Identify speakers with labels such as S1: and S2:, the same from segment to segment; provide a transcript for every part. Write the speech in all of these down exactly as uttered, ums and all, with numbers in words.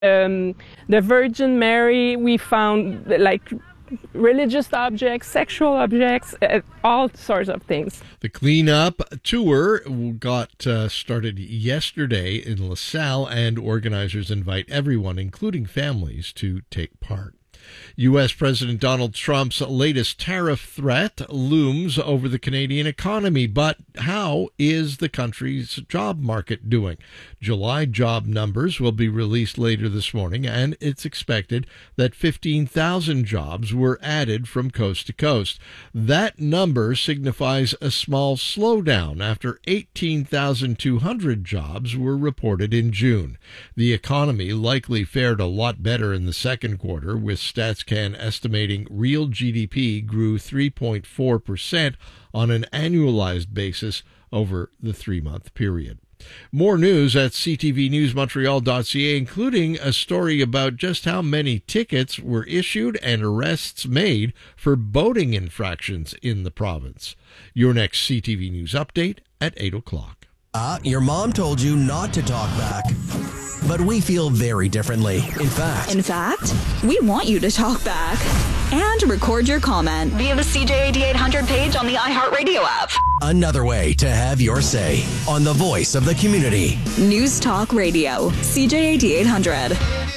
S1: Um, the Virgin Mary, we found like religious objects, sexual objects, uh, all sorts of things.
S2: The cleanup tour got uh, started yesterday in LaSalle, and organizers invite everyone, including families, to take part. U S President Donald Trump's latest tariff threat looms over the Canadian economy, but how is the country's job market doing? July job numbers will be released later this morning, and it's expected that fifteen thousand jobs were added from coast to coast. That number signifies a small slowdown after eighteen thousand two hundred jobs were reported in June. The economy likely fared a lot better in the second quarter, with StatsCan estimating real G D P grew three point four percent on an annualized basis over the three-month period. More news at c t v news montreal dot c a, including a story about just how many tickets were issued and arrests made for boating infractions in the province. Your next C T V News update at eight o'clock.
S3: Uh, your mom told you not to talk back. But we feel very differently. In fact...
S4: In fact, we want you to talk back and record your comment via the C J A D eight hundred page on the iHeartRadio app.
S3: Another way to have your say on the voice of the community.
S4: News Talk Radio, C J A D eight hundred.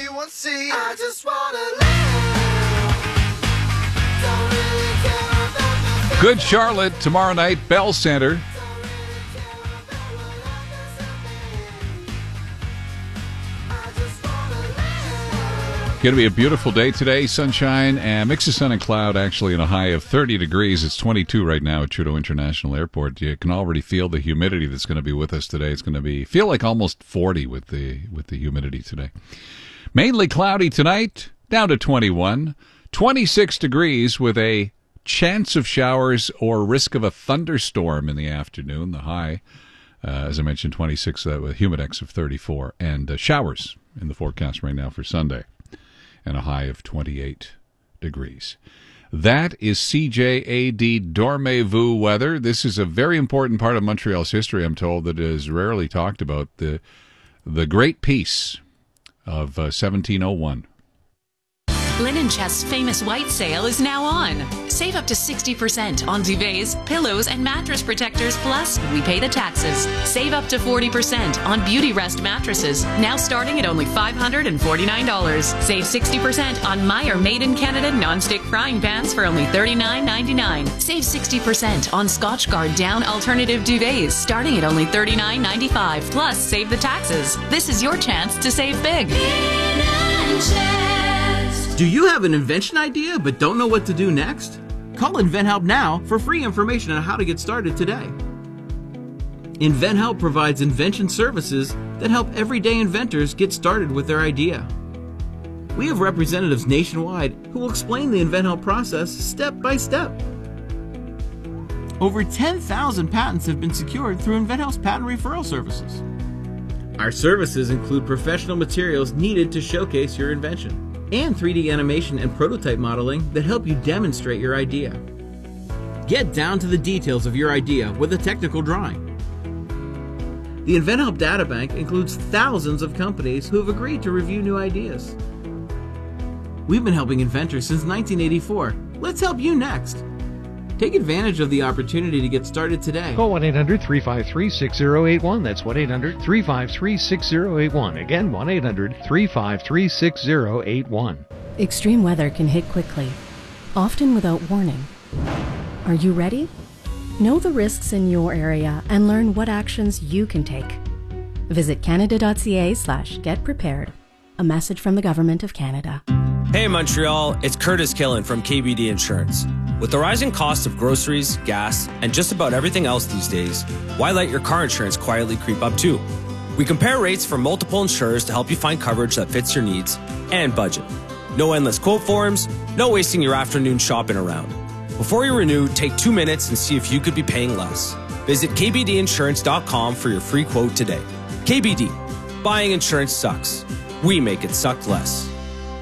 S5: Good Charlotte tomorrow night, Bell Center. Going to be a beautiful day today. Sunshine and mix of sun and cloud, actually, in a high of thirty degrees. It's twenty-two right now at Trudeau International Airport. You can already feel the humidity that's going to be with us today. It's going to be feel like almost forty with the with the humidity today. Mainly cloudy tonight, down to twenty-one. twenty-six degrees with a chance of showers or risk of a thunderstorm in the afternoon. The high, uh, as I mentioned, twenty-six uh, with humidex of thirty-four. And uh, showers in the forecast right now for Sunday, and a high of twenty-eight degrees. That is C J A D Dormez-vous weather. This is a very important part of Montreal's history, I'm told, that is rarely talked about. The the Great Peace of uh, seventeen oh one.
S6: Linen Chest's famous white sale is now on. Save up to sixty percent on duvets, pillows, and mattress protectors, plus we pay the taxes. Save up to forty percent on Beauty Rest mattresses, now starting at only five hundred forty-nine dollars. Save sixty percent on Meyer Made in Canada nonstick frying pans for only thirty-nine ninety-nine. Save sixty percent on Scotchgard down alternative duvets, starting at only thirty-nine ninety-five. Plus, save the taxes. This is your chance to save big. Linen Chest.
S7: Do you have an invention idea but don't know what to do next? Call InventHelp now for free information on how to get started today. InventHelp provides invention services that help everyday inventors get started with their idea. We have representatives nationwide who will explain the InventHelp process step by step. Over ten thousand patents have been secured through InventHelp's patent referral services. Our services include professional materials needed to showcase your invention, and three D animation and prototype modeling that help you demonstrate your idea. Get down to the details of your idea with a technical drawing. The InventHelp Databank includes thousands of companies who have agreed to review new ideas. We've been helping inventors since nineteen eighty-four. Let's help you next. Take advantage of the opportunity to get started today.
S8: Call one eight hundred three five three six zero eight one. That's one eight hundred three five three six zero eight one. Again, one eight hundred three five three six zero eight one.
S9: Extreme weather can hit quickly, often without warning. Are you ready? Know the risks in your area and learn what actions you can take. Visit canada.ca slash get prepared. A message from the Government of Canada.
S10: Hey Montreal, it's Curtis Killen from K B D Insurance. With the rising cost of groceries, gas, and just about everything else these days, why let your car insurance quietly creep up too? We compare rates from multiple insurers to help you find coverage that fits your needs and budget. No endless quote forms, no wasting your afternoon shopping around. Before you renew, take two minutes and see if you could be paying less. Visit k b d insurance dot com for your free quote today. K B D. Buying insurance sucks. We make it suck less.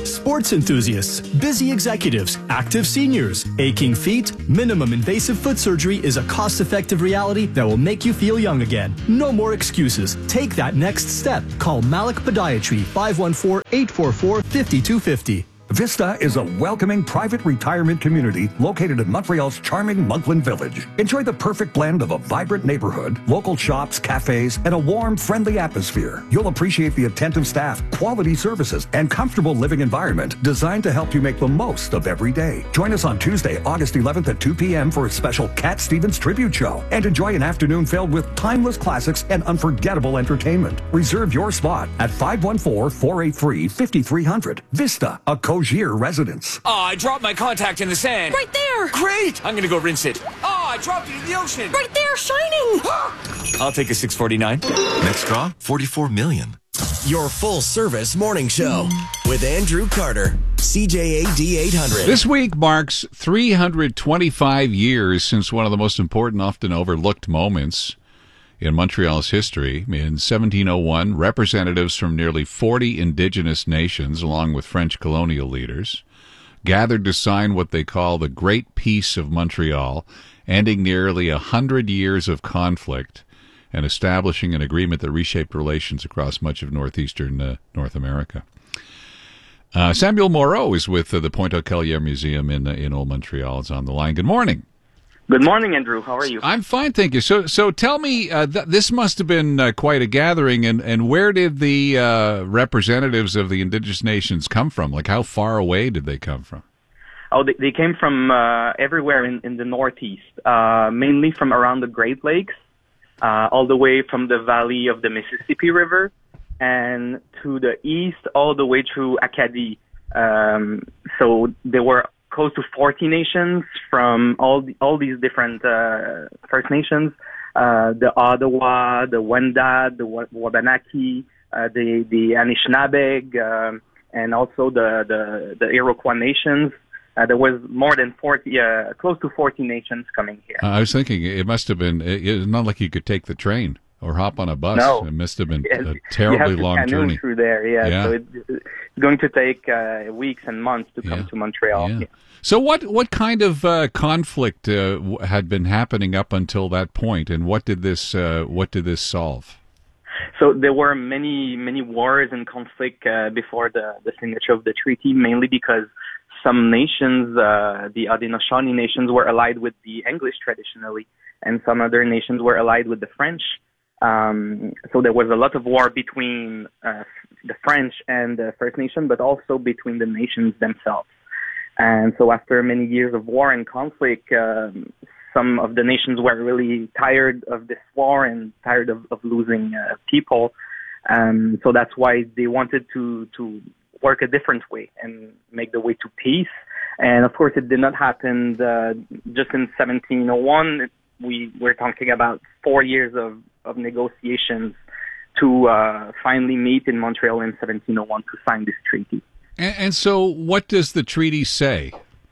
S11: Sports enthusiasts, busy executives, active seniors, aching feet, minimum invasive foot surgery is a cost-effective reality that will make you feel young again. No more excuses. Take that next step. Call Malik Podiatry, five one four, eight four four, five two five zero.
S12: Vista is a welcoming private retirement community located in Montreal's charming Monkland Village. Enjoy the perfect blend of a vibrant neighborhood, local shops, cafes, and a warm, friendly atmosphere. You'll appreciate the attentive staff, quality services, and comfortable living environment designed to help you make the most of every day. Join us on Tuesday, August eleventh at two p.m. for a special Cat Stevens tribute show and enjoy an afternoon filled with timeless classics and unforgettable entertainment. Reserve your spot at five one four, four eight three, five three zero zero. Vista, a Cogier residence.
S13: Oh, I dropped my contact in the sand.
S14: Right there.
S13: Great. I'm going to go rinse it. Oh, I dropped it in the ocean.
S14: Right there, shining.
S13: I'll take a six forty-nine.
S3: Next draw, forty-four million. Your full service morning show with Andrew Carter, C J A D eight hundred.
S5: This week marks three hundred twenty-five years since one of the most important, often overlooked moments in Montreal's history. In seventeen oh one, representatives from nearly forty indigenous nations, along with French colonial leaders, gathered to sign what they call the Great Peace of Montreal, ending nearly a hundred years of conflict and establishing an agreement that reshaped relations across much of northeastern uh, North America. Uh, Samuel Moreau is with uh, the Pointe-aux-Calières Museum in, uh, in Old Montreal. It's on the line. Good morning.
S15: Good morning, Andrew. How are you?
S5: I'm fine, thank you. So, so tell me, uh, th- this must have been uh, quite a gathering, and, and where did the uh, representatives of the indigenous nations come from? Like, how far away did they come from?
S15: Oh, they, they came from uh, everywhere in, in the Northeast, uh, mainly from around the Great Lakes, uh, all the way from the valley of the Mississippi River, and to the east, all the way through Acadie. Um, so there were close to forty nations from all the, all these different uh, First Nations, uh, the Ottawa, the Wendat, the Wabanaki, uh, the the Anishinaabeg, um, and also the, the, the Iroquois nations. Uh, there was more than forty, uh, close to forty nations coming here.
S5: Uh, I was thinking it must have been, it, it's not like you could take the train or hop on a bus.
S15: No.
S5: It must have been
S15: Yes.
S5: a terribly long
S15: you have to canoe
S5: journey.
S15: through there, yeah.
S5: Yeah.
S15: So it, it's going to take uh, weeks and months to come
S5: Yeah.
S15: to Montreal.
S5: Yeah.
S15: Yeah.
S5: So what, what kind of uh, conflict uh, w- had been happening up until that point, and what did this uh, what did this solve?
S15: So there were many, many wars and conflict uh, before the, the signature of the treaty, mainly because some nations, uh, the Haudenosaunee nations, were allied with the English traditionally, and some other nations were allied with the French. Um, so there was a lot of war between uh, the French and the First Nation, but also between the nations themselves. And so after many years of war and conflict, um, some of the nations were really tired of this war and tired of, of losing uh, people. Um, so that's why they wanted to, to work a different way and make the way to peace. And of course, it did not happen uh, just in seventeen oh one. We were talking about four years of, of negotiations to uh, finally meet in Montreal in seventeen oh one to sign this treaty.
S5: And, and so what does the treaty say?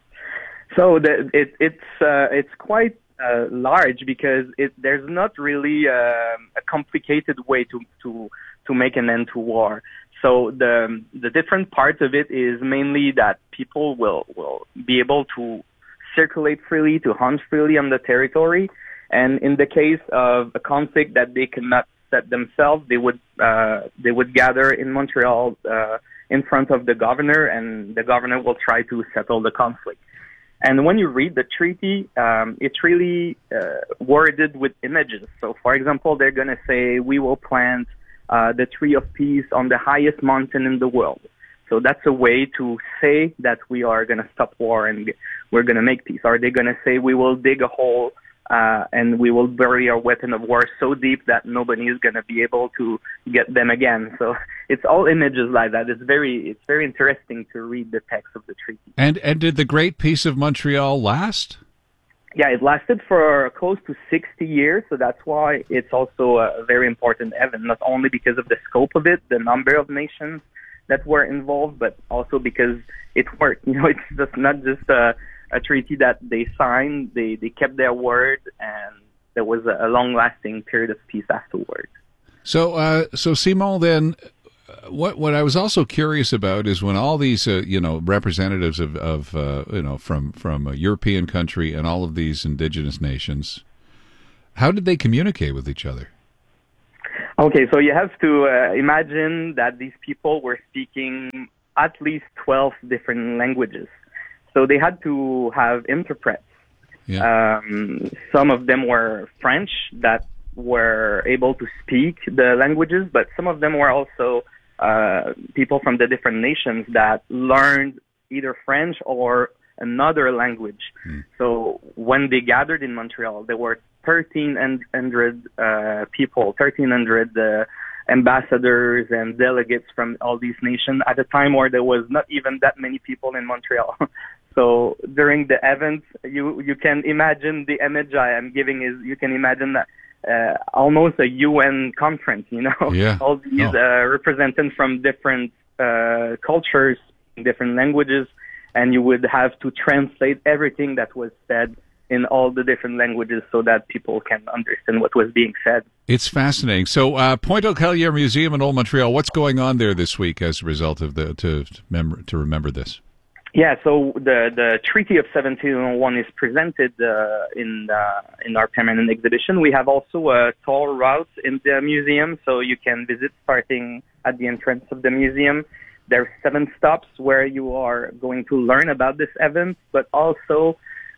S15: So the, it, it's uh, it's quite uh, large because it, there's not really uh, a complicated way to, to to make an end to war. So the the different parts of it is mainly that people will will be able to circulate freely, to hunt freely on the territory, and in the case of a conflict that they cannot set themselves, they would uh, they would gather in Montreal uh, in front of the governor, and the governor will try to settle the conflict. And when you read the treaty, um, it's really uh, worded with images. So, for example, they're going to say, we will plant uh, the tree of peace on the highest mountain in the world. So that's a way to say that we are going to stop war and we're going to make peace. Are they going to say, we will dig a hole uh, and we will bury our weapon of war so deep that nobody is going to be able to get them again? So it's all images like that. It's very, it's very interesting to read the text of the treaty.
S5: And and did the Great Peace of Montreal last?
S15: Yeah, it lasted for close to sixty years, so that's why it's also a very important event, not only because of the scope of it, the number of nations that were involved, but also because it worked. You know, it's just not just a, a treaty that they signed, they, they kept their word, and there was a, a long-lasting period of peace afterwards.
S5: So, uh, so Simon, then, what what I was also curious about is when all these uh, you know representatives of of uh, you know from from a European country and all of these indigenous nations, how did they communicate with each other?
S15: Okay, so you have to uh, imagine that these people were speaking at least twelve different languages. So they had to have interprets. Yeah. Um, some of them were French that were able to speak the languages, but some of them were also uh, people from the different nations that learned either French or another language. Mm. So when they gathered in Montreal, there were thirteen hundred uh, people, thirteen hundred uh, ambassadors and delegates from all these nations at a time where there was not even that many people in Montreal. So during the event, you you can imagine the image I am giving is you can imagine that uh, almost a U N conference, you know,
S5: yeah.
S15: all these
S5: oh.
S15: uh, representatives from different uh, cultures, different languages, and you would have to translate everything that was said in all the different languages so that people can understand what was being said.
S5: It's fascinating. So, uh, Pointe-aux-Callieres Museum in Old Montreal, what's going on there this week as a result of the to to remember, to remember this?
S15: Yeah, so the the Treaty of seventeen oh one is presented uh, in uh, in our permanent exhibition. We have also a tour route in the museum, so you can visit starting at the entrance of the museum. There are seven stops where you are going to learn about this event, but also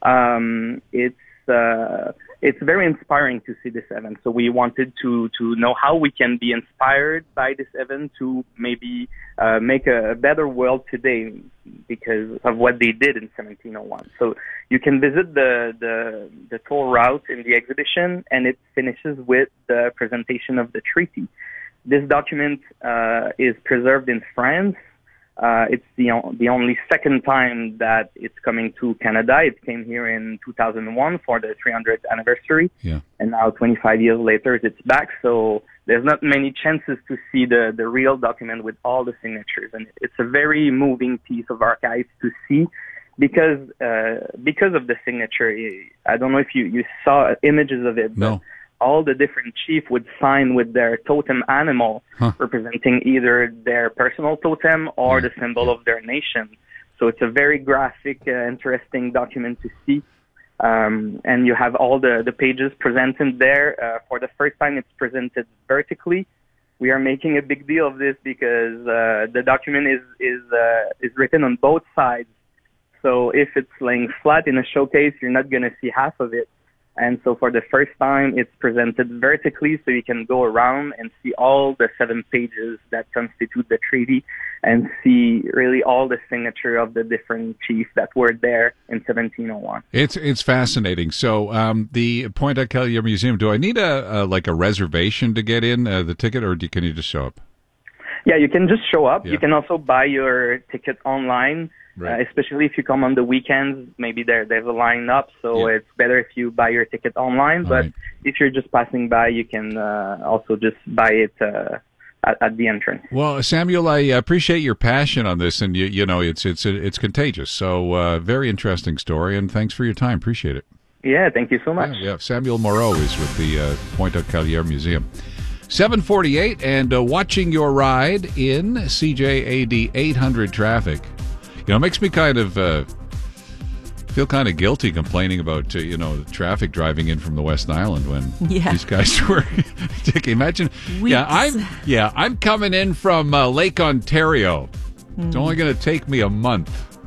S15: um, it's uh, it's very inspiring to see this event. So we wanted to to know how we can be inspired by this event to maybe uh, make a, a better world today because of what they did in seventeen oh one. So you can visit the, the, the tour route in the exhibition, and it finishes with the presentation of the treaty. This document uh, is preserved in France. Uh, it's the the only second time that it's coming to Canada. It came here in two thousand one for the three hundredth anniversary,
S5: yeah.
S15: and now twenty-five years later, it's back. So there's not many chances to see the, the real document with all the signatures, and it's a very moving piece of archives to see because uh, because of the signature. I don't know if you, you saw images of it,
S5: no.
S15: but all the different chiefs would sign with their totem animal, huh. representing either their personal totem or yeah. the symbol yeah. of their nation. So it's a very graphic, uh, interesting document to see. Um, and you have all the, the pages presented there. Uh, for the first time, it's presented vertically. We are making a big deal of this because uh, the document is is uh, is written on both sides. So if it's laying flat in a showcase, you're not going to see half of it. And so for the first time, it's presented vertically so you can go around and see all the seven pages that constitute the treaty and see really all the signature of the different chiefs that were there in seventeen oh one.
S5: It's it's fascinating. So um, the Pointe-aux-Callieres Museum, do I need a, a like a reservation to get in uh, the ticket, or do, can you just show up?
S15: Yeah, you can just show up.
S5: Yeah.
S15: You can also buy your ticket online.
S5: Right.
S15: Uh, especially if you come on the weekends, maybe there there's a line up, so yeah. it's better if you buy your ticket online.
S5: All
S15: but
S5: right.
S15: if you're just passing by, you can uh, also just buy it uh, at, at the entrance.
S5: Well, Samuel, I appreciate your passion on this, and you you know it's it's it's contagious. So uh, very interesting story, and thanks for your time. Appreciate it.
S15: Yeah, thank you so much.
S5: Yeah, yeah. Samuel Moreau is with the uh, Pointe-aux-Callieres Museum. seven forty-eight, and uh, watching your ride in C J A D eight hundred traffic. You know, it makes me kind of uh, feel kind of guilty complaining about, uh, you know, traffic driving in from the West Island when
S14: yeah.
S5: these guys were taking. Imagine,
S14: Weeks.
S5: yeah, I'm, yeah, I'm coming in from uh, Lake Ontario. Mm. It's only going to take me a month.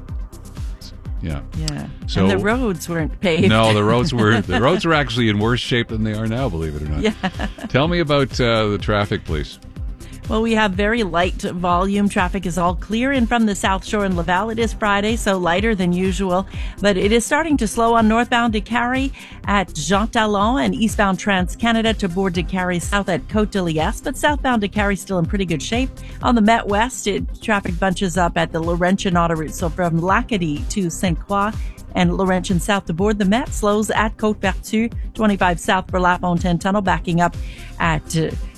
S5: Yeah,
S14: yeah.
S5: So
S14: and the roads weren't paved.
S5: No, the roads were the roads were actually in worse shape than they are now. Believe it or not.
S14: Yeah.
S5: Tell me about uh, the traffic, please.
S14: Well, we have very light volume. Traffic is all clear in from the South Shore in Laval. It is Friday, so lighter than usual. But it is starting to slow on northbound to Carrie at Jean Talon and eastbound Trans-Canada to board to Carrie south at Côte-de-Liesse. But southbound to Carrie still in pretty good shape. On the Met West, it, traffic bunches up at the Laurentian autoroute. So from Lacadie to Sainte Croix and Laurentian south to board. The Met slows at Côte-Vertu, twenty-five south for La Fontaine Tunnel, backing up at... Uh,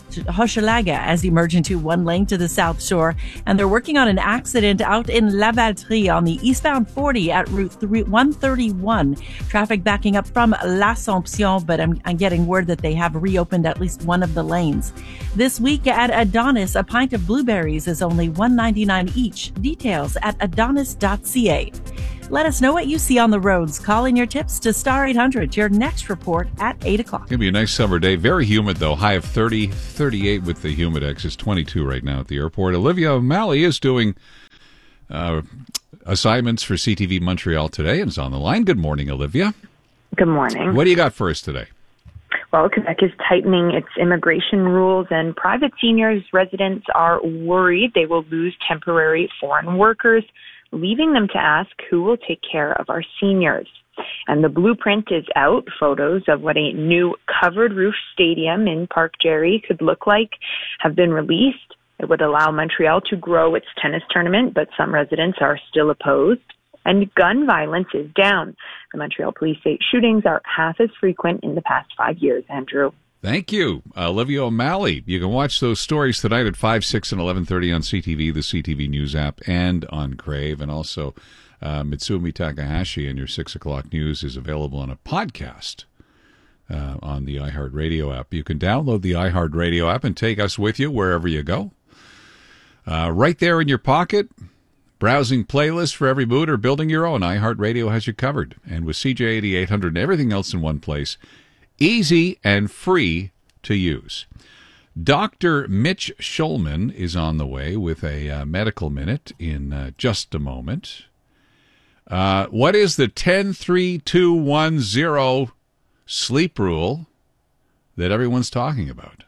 S14: Hochelaga as you merge into one lane to the South Shore. And they're working on an accident out in Lavaltrie on the eastbound forty at Route one thirty-one. Traffic backing up from L'Assomption, but I'm, I'm getting word that they have reopened at least one of the lanes. This week at Adonis, a pint of blueberries is only one ninety-nine each. Details at adonis dot c a. Let us know what you see on the roads. Call in your tips to Star eight hundred. Your next report at eight o'clock.
S5: It's going to be a nice summer day. Very humid, though. High of thirty, thirty-eight with the Humidex. It's twenty-two right now at the airport. Olivia O'Malley is doing uh, assignments for C T V Montreal today and is on the line. Good morning, Olivia.
S16: Good morning.
S5: What do you got for us today?
S16: Well, Quebec is tightening its immigration rules, and private seniors residents are worried they will lose temporary foreign workers, leaving them to ask who will take care of our seniors. And the blueprint is out. Photos of what a new covered roof stadium in Parc Gerry could look like have been released. It would allow Montreal to grow its tennis tournament, but some residents are still opposed. And gun violence is down. The Montreal police say shootings are half as frequent in the past five years, Andrew.
S5: Thank you, Olivia O'Malley. You can watch those stories tonight at five, six, and eleven thirty on C T V, the C T V News app, and on Crave. And also, uh, Mitsumi Takahashi and your six o'clock news is available on a podcast uh, on the iHeartRadio app. You can download the iHeartRadio app and take us with you wherever you go. Uh, right there in your pocket, browsing playlists for every mood or building your own, iHeartRadio has you covered. And with C J eighty-eight hundred and everything else in one place, easy and free to use. Doctor Mitch Schulman is on the way with a uh, medical minute in uh, just a moment. Uh, what is the ten three two one zero sleep rule that everyone's talking about?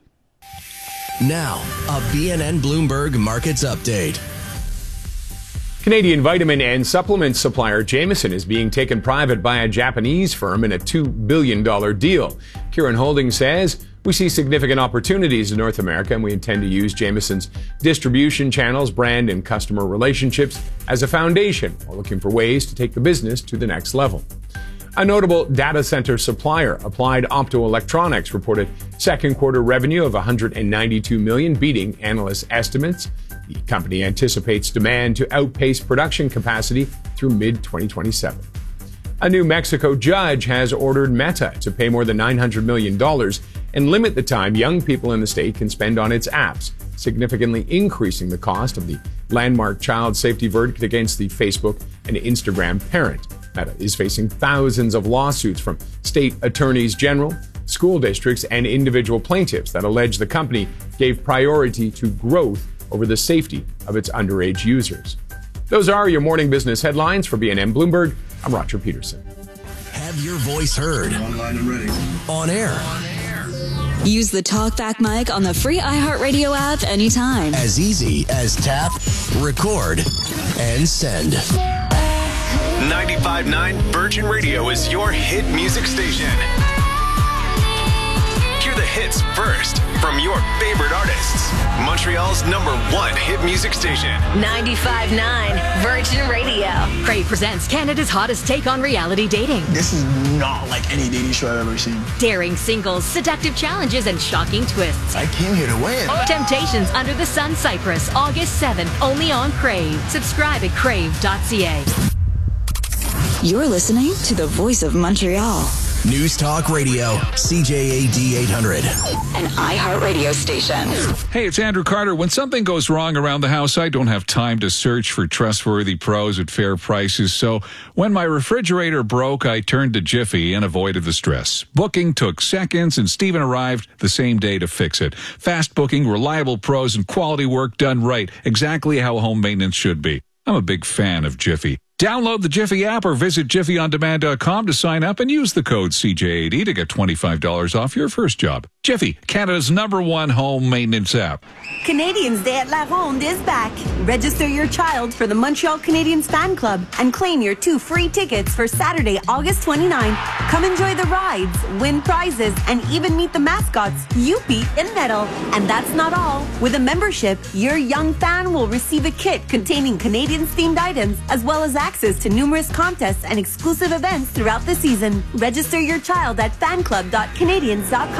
S3: Now, a B N N Bloomberg Markets Update.
S17: Canadian vitamin and supplement supplier Jamieson is being taken private by a Japanese firm in a two billion dollars deal. Kirin Holdings says, "We see significant opportunities in North America and we intend to use Jamieson's distribution channels, brand, and customer relationships as a foundation. We're looking for ways to take the business to the next level." A notable data center supplier, Applied Optoelectronics, reported second quarter revenue of one hundred ninety-two million dollars, beating analyst estimates. The company anticipates demand to outpace production capacity through mid twenty twenty-seven. A New Mexico judge has ordered Meta to pay more than nine hundred million dollars and limit the time young people in the state can spend on its apps, significantly increasing the cost of the landmark child safety verdict against the Facebook and Instagram parent. Meta is facing thousands of lawsuits from state attorneys general, school districts, and individual plaintiffs that allege the company gave priority to growth over the safety of its underage users. Those are your morning business headlines. For B N N Bloomberg, I'm Roger Peterson.
S3: Have your voice heard. Online and ready. On air.
S4: Use the TalkBack mic on the free iHeartRadio app anytime.
S3: As easy as tap, record, and send.
S18: ninety-five point nine Virgin Radio is your hit music station. Hear the hits first from your favorite artists. Montreal's number one hit music station.
S19: ninety-five point nine Virgin Radio. Crave presents Canada's hottest take on reality dating.
S20: This is not like any dating show I've ever seen.
S19: Daring singles, seductive challenges, and shocking twists.
S20: I came here to win.
S19: Temptations Under the Sun Cyprus, August seventh, only on Crave. Subscribe at crave dot c a.
S4: You're listening to the Voice of Montreal.
S3: News Talk Radio, C J A D eight hundred.
S4: An iHeartRadio station.
S5: Hey, it's Andrew Carter. When something goes wrong around the house, I don't have time to search for trustworthy pros at fair prices. So when my refrigerator broke, I turned to Jiffy and avoided the stress. Booking took seconds, and Steven arrived the same day to fix it. Fast booking, reliable pros, and quality work done right. Exactly how home maintenance should be. I'm a big fan of Jiffy. Download the Jiffy app or visit jiffy on demand dot com to sign up and use the code C J A D to get twenty-five dollars off your first job. Jiffy, Canada's number one home maintenance app.
S21: Canadians Day at La Ronde is back. Register your child for the Montreal Canadiens Fan Club and claim your two free tickets for Saturday, August twenty-ninth. Come enjoy the rides, win prizes, and even meet the mascots, Youppi and Nettle. And that's not all. With a membership, your young fan will receive a kit containing Canadiens-themed items, as well as access to numerous contests and exclusive events throughout the season. Register your child at fan club dot canadiens dot com.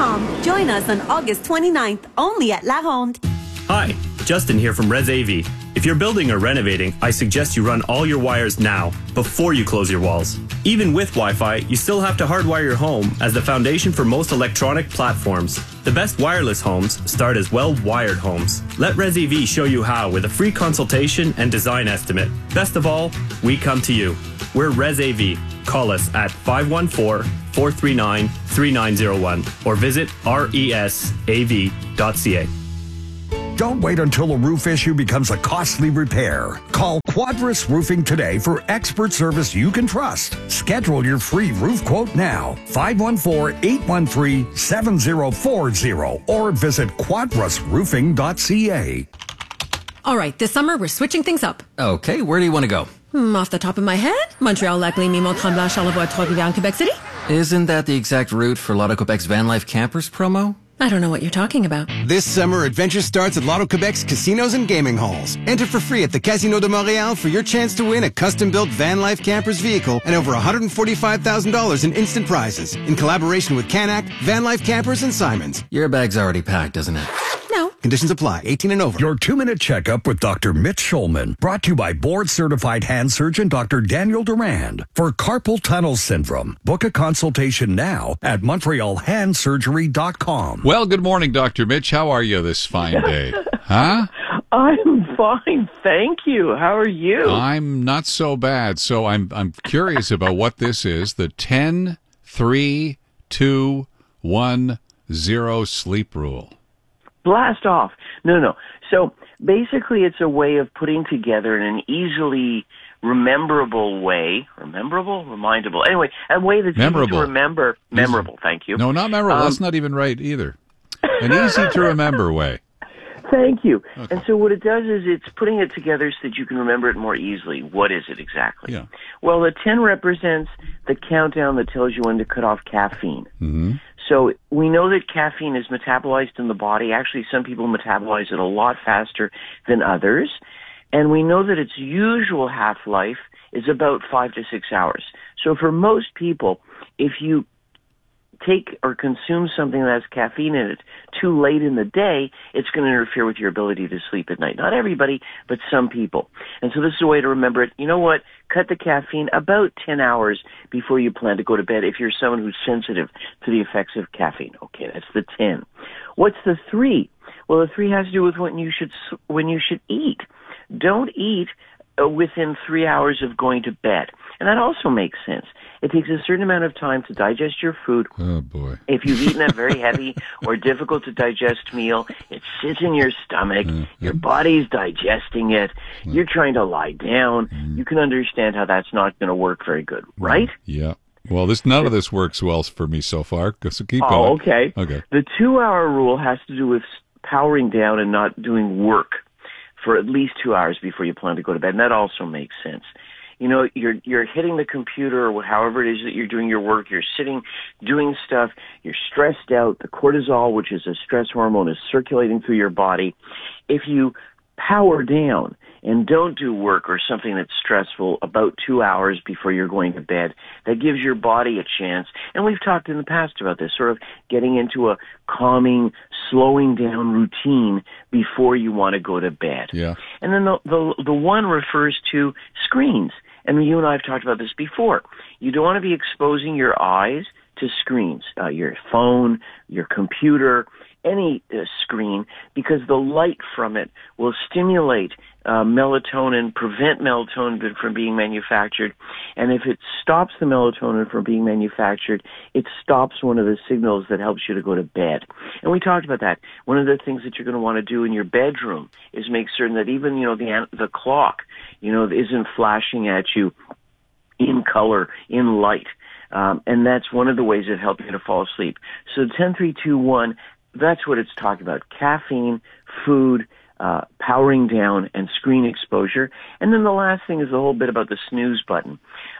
S21: Join us on August twenty-ninth, only at La Ronde.
S1: Hi, Justin here from Res A V. If you're building or renovating, I suggest you run all your wires now, before you close your walls. Even with Wi-Fi, you still have to hardwire your home as the foundation for most electronic platforms. The best wireless homes start as well-wired homes. Let Res A V show you how with a free consultation and design estimate. Best of all, we come to you. We're Res A V. Call us at five one four, four three nine, three nine zero one or visit resav dot c a.
S12: Don't wait until a roof issue becomes a costly repair. Call Quadris Roofing today for expert service you can trust. Schedule your free roof quote now. five one four, eight one three, seven zero four zero or visit quadris roofing dot c a.
S22: All right, this summer we're switching things up.
S23: Okay, where do you want to go?
S22: Hmm, off the top of my head, Montreal, Lac-Lémy, Mont-Tremblant, Charlevoix, Trois-Rivières, and Quebec City.
S23: Isn't that the exact route for Lotto Quebec's Van Life Campers promo?
S22: I don't know what you're talking about.
S24: This summer, adventure starts at Lotto Quebec's casinos and gaming halls. Enter for free at the Casino de Montréal for your chance to win a custom-built Van Life Campers vehicle and over one hundred forty-five thousand dollars in instant prizes. In collaboration with Canac, Van Life Campers, and Simons.
S23: Your bag's already packed, isn't it?
S22: No.
S24: Conditions apply. eighteen and over.
S12: Your two-minute checkup with Doctor Mitch Schulman. Brought to you by board-certified hand surgeon Doctor Daniel Durand. For carpal tunnel syndrome, book a consultation now at montreal hand surgery dot com.
S5: Well, good morning, Doctor Mitch. How are you this fine day? Huh?
S25: I'm fine, thank you. How are you?
S5: I'm not so bad. So I'm I'm curious about what this is. The ten, three, two, one, zero sleep rule.
S25: Blast off. No, no. So basically it's a way of putting together in an easily rememberable way. Rememberable? Remindable. Anyway, a way that's
S5: memorable.
S25: easy to remember. Memorable, thank you.
S5: No, not memorable.
S25: Um,
S5: That's not even right either. An easy-to-remember way.
S25: Thank you.
S5: Okay.
S25: And so what it does is it's putting it together so that you can remember it more easily. What is it exactly?
S5: Yeah.
S25: Well, the ten represents the countdown that tells you when to cut off caffeine.
S5: Mm-hmm.
S25: So we know that caffeine is metabolized in the body. Actually, some people metabolize it a lot faster than others. And we know that its usual half-life is about five to six hours. So for most people, if you take or consume something that has caffeine in it too late in the day, it's going to interfere with your ability to sleep at night. Not everybody, but some people. And so this is a way to remember it. You know what? Cut the caffeine about ten hours before you plan to go to bed if you're someone who's sensitive to the effects of caffeine. Okay, that's the ten. What's the three? Well, the three has to do with when you should when you should eat. Don't eat uh, within three hours of going to bed. And that also makes sense. It takes a certain amount of time to digest your food.
S5: Oh, boy.
S25: If you've eaten a very heavy or difficult to digest meal, it sits in your stomach. Uh, your body's digesting it. Uh, You're trying to lie down. Uh, you can understand how that's not going to work very good, right?
S5: Yeah. Well, this none of this works well for me so far, so keep going.
S25: Oh, okay.
S5: Okay.
S25: The two-hour rule has to do with powering down and not doing work for at least two hours before you plan to go to bed, and that also makes sense. You know, you're you're hitting the computer or however it is that you're doing your work. You're sitting, doing stuff. You're stressed out. The cortisol, which is a stress hormone, is circulating through your body. If you power down and don't do work or something that's stressful about two hours before you're going to bed, that gives your body a chance. And we've talked in the past about this, sort of getting into a calming, slowing down routine before you want to go to bed.
S5: Yeah.
S25: And then the the, the one refers to screens. And you and I have talked about this before. You don't want to be exposing your eyes to screens, uh, your phone, your computer, any uh, screen, because the light from it will stimulate uh, melatonin, prevent melatonin from being manufactured. And if it stops the melatonin from being manufactured, it stops one of the signals that helps you to go to bed. And we talked about that. One of the things that you're going to want to do in your bedroom is make certain that even, you know, the the clock, you know, isn't flashing at you in color, in light. Um, and that's one of the ways that help you to fall asleep. So ten three two one, that's what it's talking about. Caffeine, food, uh, powering down, and screen exposure. And then the last thing is a whole bit about the snooze button.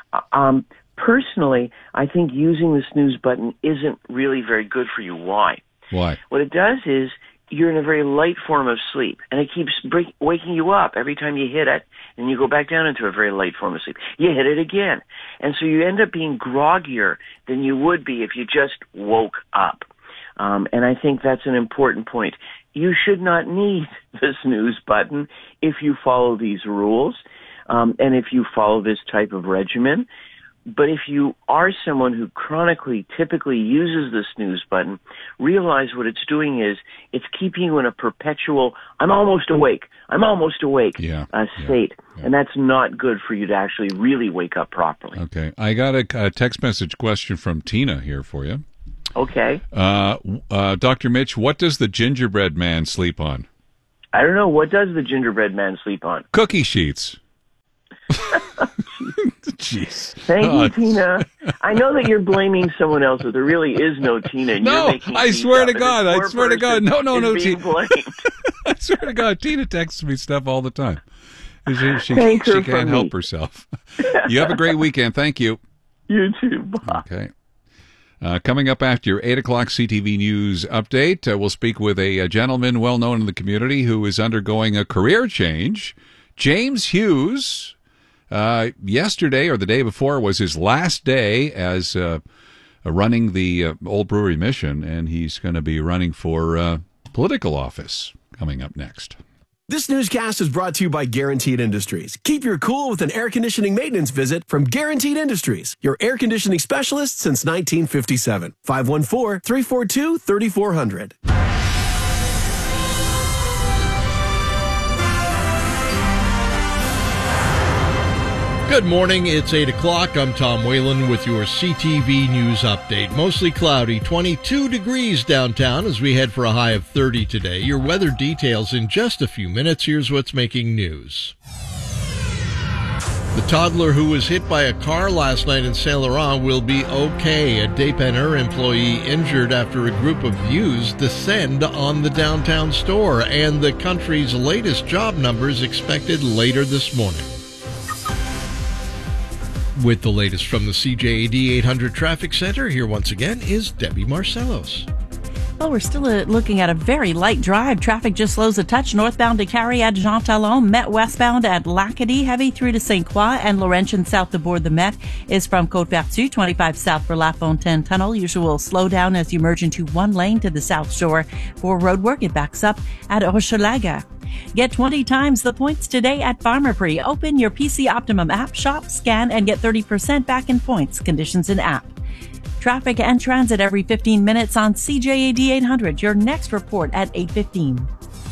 S25: Um, personally, I think using the snooze button isn't really very good for you. Why?
S5: Why?
S25: What it does is you're in a very light form of sleep, and it keeps break, waking you up every time you hit it, and you go back down into a very light form of sleep. You hit it again. And so you end up being groggier than you would be if you just woke up. Um, and I think that's an important point. You should not need the snooze button if you follow these rules, um, and if you follow this type of regimen. But if you are someone who chronically, typically uses the snooze button, realize what it's doing is it's keeping you in a perpetual, I'm almost awake, I'm almost awake
S5: yeah,
S25: uh, state. Yeah, yeah. And that's not good for you to actually really wake up properly.
S5: Okay. I got a, a text message question from Tina here for you.
S25: Okay.
S5: Uh, uh, Doctor Mitch, what does the gingerbread man sleep on?
S25: I don't know. What does the gingerbread man sleep on?
S5: Cookie sheets. Jeez.
S25: Thank
S5: oh,
S25: you, Tina. I know that you're blaming someone else, but there really is no Tina. And
S5: no,
S25: you're making
S5: I swear to
S25: up,
S5: God. I swear to God. No, no, no, Tina.
S25: I
S5: swear to God. Tina texts me stuff all the time. She, she,
S25: Thank
S5: she
S25: her
S5: can't
S25: me.
S5: help herself. You have a great weekend. Thank you.
S25: You too. Bye.
S5: Okay. Uh, coming up after your eight o'clock C T V News update, uh, we'll speak with a, a gentleman well known in the community who is undergoing a career change. James Hughes, uh, yesterday or the day before was his last day as uh, running the uh, Old Brewery Mission, and he's going to be running for uh, political office coming up next.
S2: This newscast is brought to you by Guaranteed Industries. Keep your cool with an air conditioning maintenance visit from Guaranteed Industries, your air conditioning specialist since nineteen fifty-seven. five one four, three four two, three four zero zero.
S6: Good morning, it's eight o'clock. I'm Tom Whalen with your C T V News update. Mostly cloudy, twenty-two degrees downtown as we head for a high of thirty today. Your weather details in just a few minutes. Here's what's making news. The toddler who was hit by a car last night in Saint Laurent will be okay. A Dépanneur employee injured after a group of youths descend on the downtown store, and the country's latest job numbers expected later this morning. With the latest from the C J A D eight hundred Traffic Center, here once again is Debbie Marcellos.
S14: Well, we're still uh, looking at a very light drive. Traffic just slows a touch northbound to Carrie at Jean Talon. Met westbound at Lacadie, heavy through to Saint Croix, and Laurentian south aboard the Met is from Côte-Vertu, twenty-five south for La Fontaine Tunnel. Usual slowdown as you merge into one lane to the South Shore. For roadwork, it backs up at Hochelaga. Get twenty times the points today at Pharmaprix. Open your P C Optimum app, shop, scan, and get thirty percent back in points. Conditions in app. Traffic and transit every fifteen minutes on C J A D eight hundred. Your next report at eight fifteen.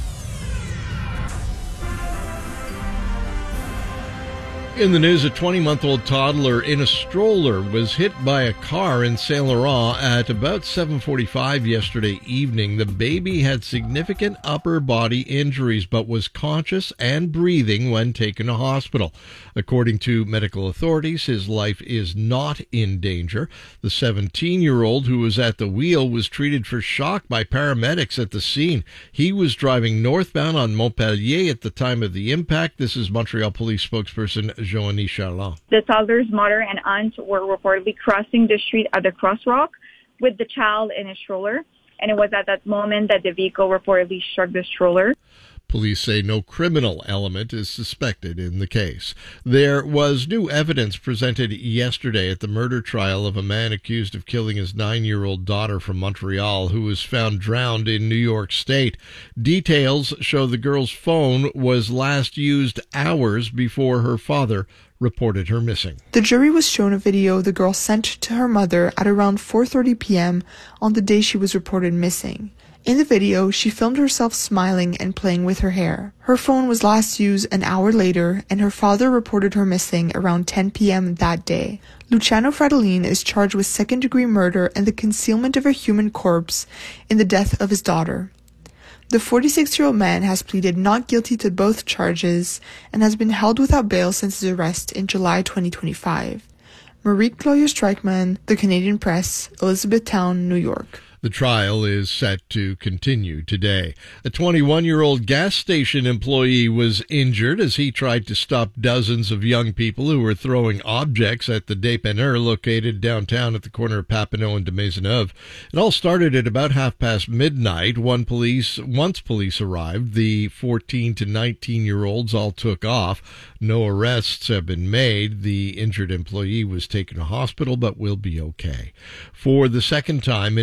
S6: In the news, a twenty-month-old toddler in a stroller was hit by a car in Saint Laurent at about seven forty-five yesterday evening. The baby had significant upper body injuries but was conscious and breathing when taken to hospital. According to medical authorities, his life is not in danger. The seventeen-year-old who was at the wheel was treated for shock by paramedics at the scene. He was driving northbound on Montpellier at the time of the impact. This is Montreal Police spokesperson Joanie Charland.
S7: The toddler's mother and aunt were reportedly crossing the street at the crosswalk with the child in a stroller, and it was at that moment that the vehicle reportedly struck the stroller.
S6: Police say no criminal element is suspected in the case. There was new evidence presented yesterday at the murder trial of a man accused of killing his nine-year-old daughter from Montreal, who was found drowned in New York State. Details show the girl's phone was last used hours before her father reported her missing.
S8: The jury was shown a video the girl sent to her mother at around four thirty p.m. on the day she was reported missing. In the video, she filmed herself smiling and playing with her hair. Her phone was last used an hour later, and her father reported her missing around ten p.m. that day. Luciano Fratellin is charged with second-degree murder and the concealment of a human corpse in the death of his daughter. The forty-six-year-old man has pleaded not guilty to both charges and has been held without bail since his arrest in July twenty twenty-five. Marie-Claude Streichman, The Canadian Press, Elizabethtown, New York.
S6: The trial is set to continue today. A twenty-one-year-old gas station employee was injured as he tried to stop dozens of young people who were throwing objects at the Dépanneur located downtown at the corner of Papineau and de Maisonneuve. It all started at about half past midnight. One police, once police arrived, the fourteen to nineteen-year-olds all took off. No arrests have been made. The injured employee was taken to hospital but will be okay. For the second time in as many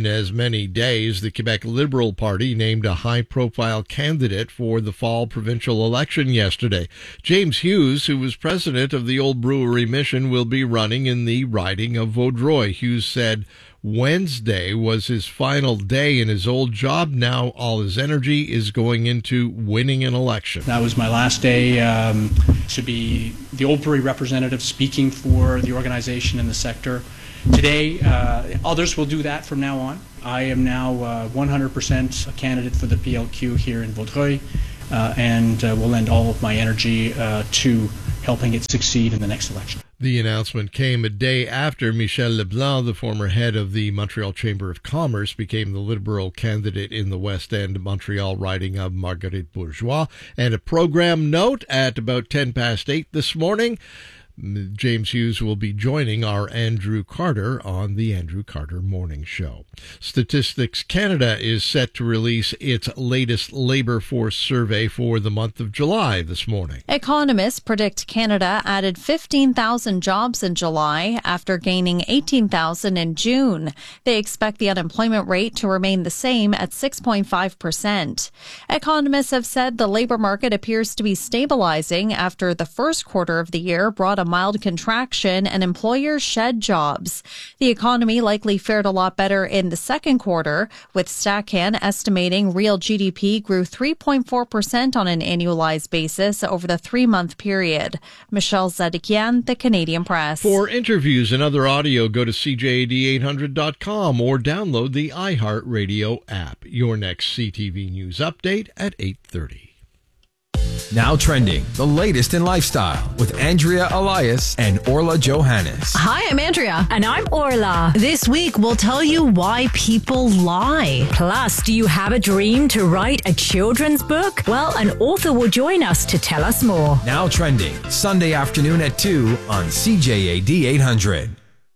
S6: many days, the Quebec Liberal Party named a high-profile candidate for the fall provincial election yesterday. James Hughes, who was president of the Old Brewery Mission, will be running in the riding of Vaudreuil. Hughes said Wednesday was his final day in his old job. Now all his energy is going into winning an election.
S9: That was my last day um, to be the Old Brewery representative speaking for the organization in the sector. Today, uh, others will do that from now on. I am now uh, one hundred percent a candidate for the P L Q here in Vaudreuil, uh, and uh, will lend all of my energy uh, to helping it succeed in the next election.
S6: The announcement came a day after Michel Leblanc, the former head of the Montreal Chamber of Commerce, became the Liberal candidate in the West End Montreal riding of Marguerite Bourgeois. And a program note at about ten past eight this morning, James Hughes will be joining our Andrew Carter on the Andrew Carter Morning Show. Statistics Canada is set to release its latest labor force survey for the month of July this morning.
S10: Economists predict Canada added fifteen thousand jobs in July after gaining eighteen thousand in June. They expect the unemployment rate to remain the same at six point five percent. Economists have said the labor market appears to be stabilizing after the first quarter of the year brought a mild contraction and employers shed jobs. The economy likely fared a lot better in the second quarter, with Stacan estimating real G D P grew three point four percent on an annualized basis over the three-month period. Michelle Zadikian, The Canadian Press.
S6: For interviews and other audio, go to C J A D eight hundred dot com or download the iHeartRadio app. Your next C T V News update at eight thirty.
S11: Now trending, the latest in lifestyle with Andrea Elias and Orla Johannes.
S13: Hi, I'm Andrea. And I'm Orla. This week, we'll tell you why people lie. Plus, do you have a dream to write a children's book? Well, an author will join us to tell us more.
S11: Now trending, Sunday afternoon at two on C J A D eight hundred.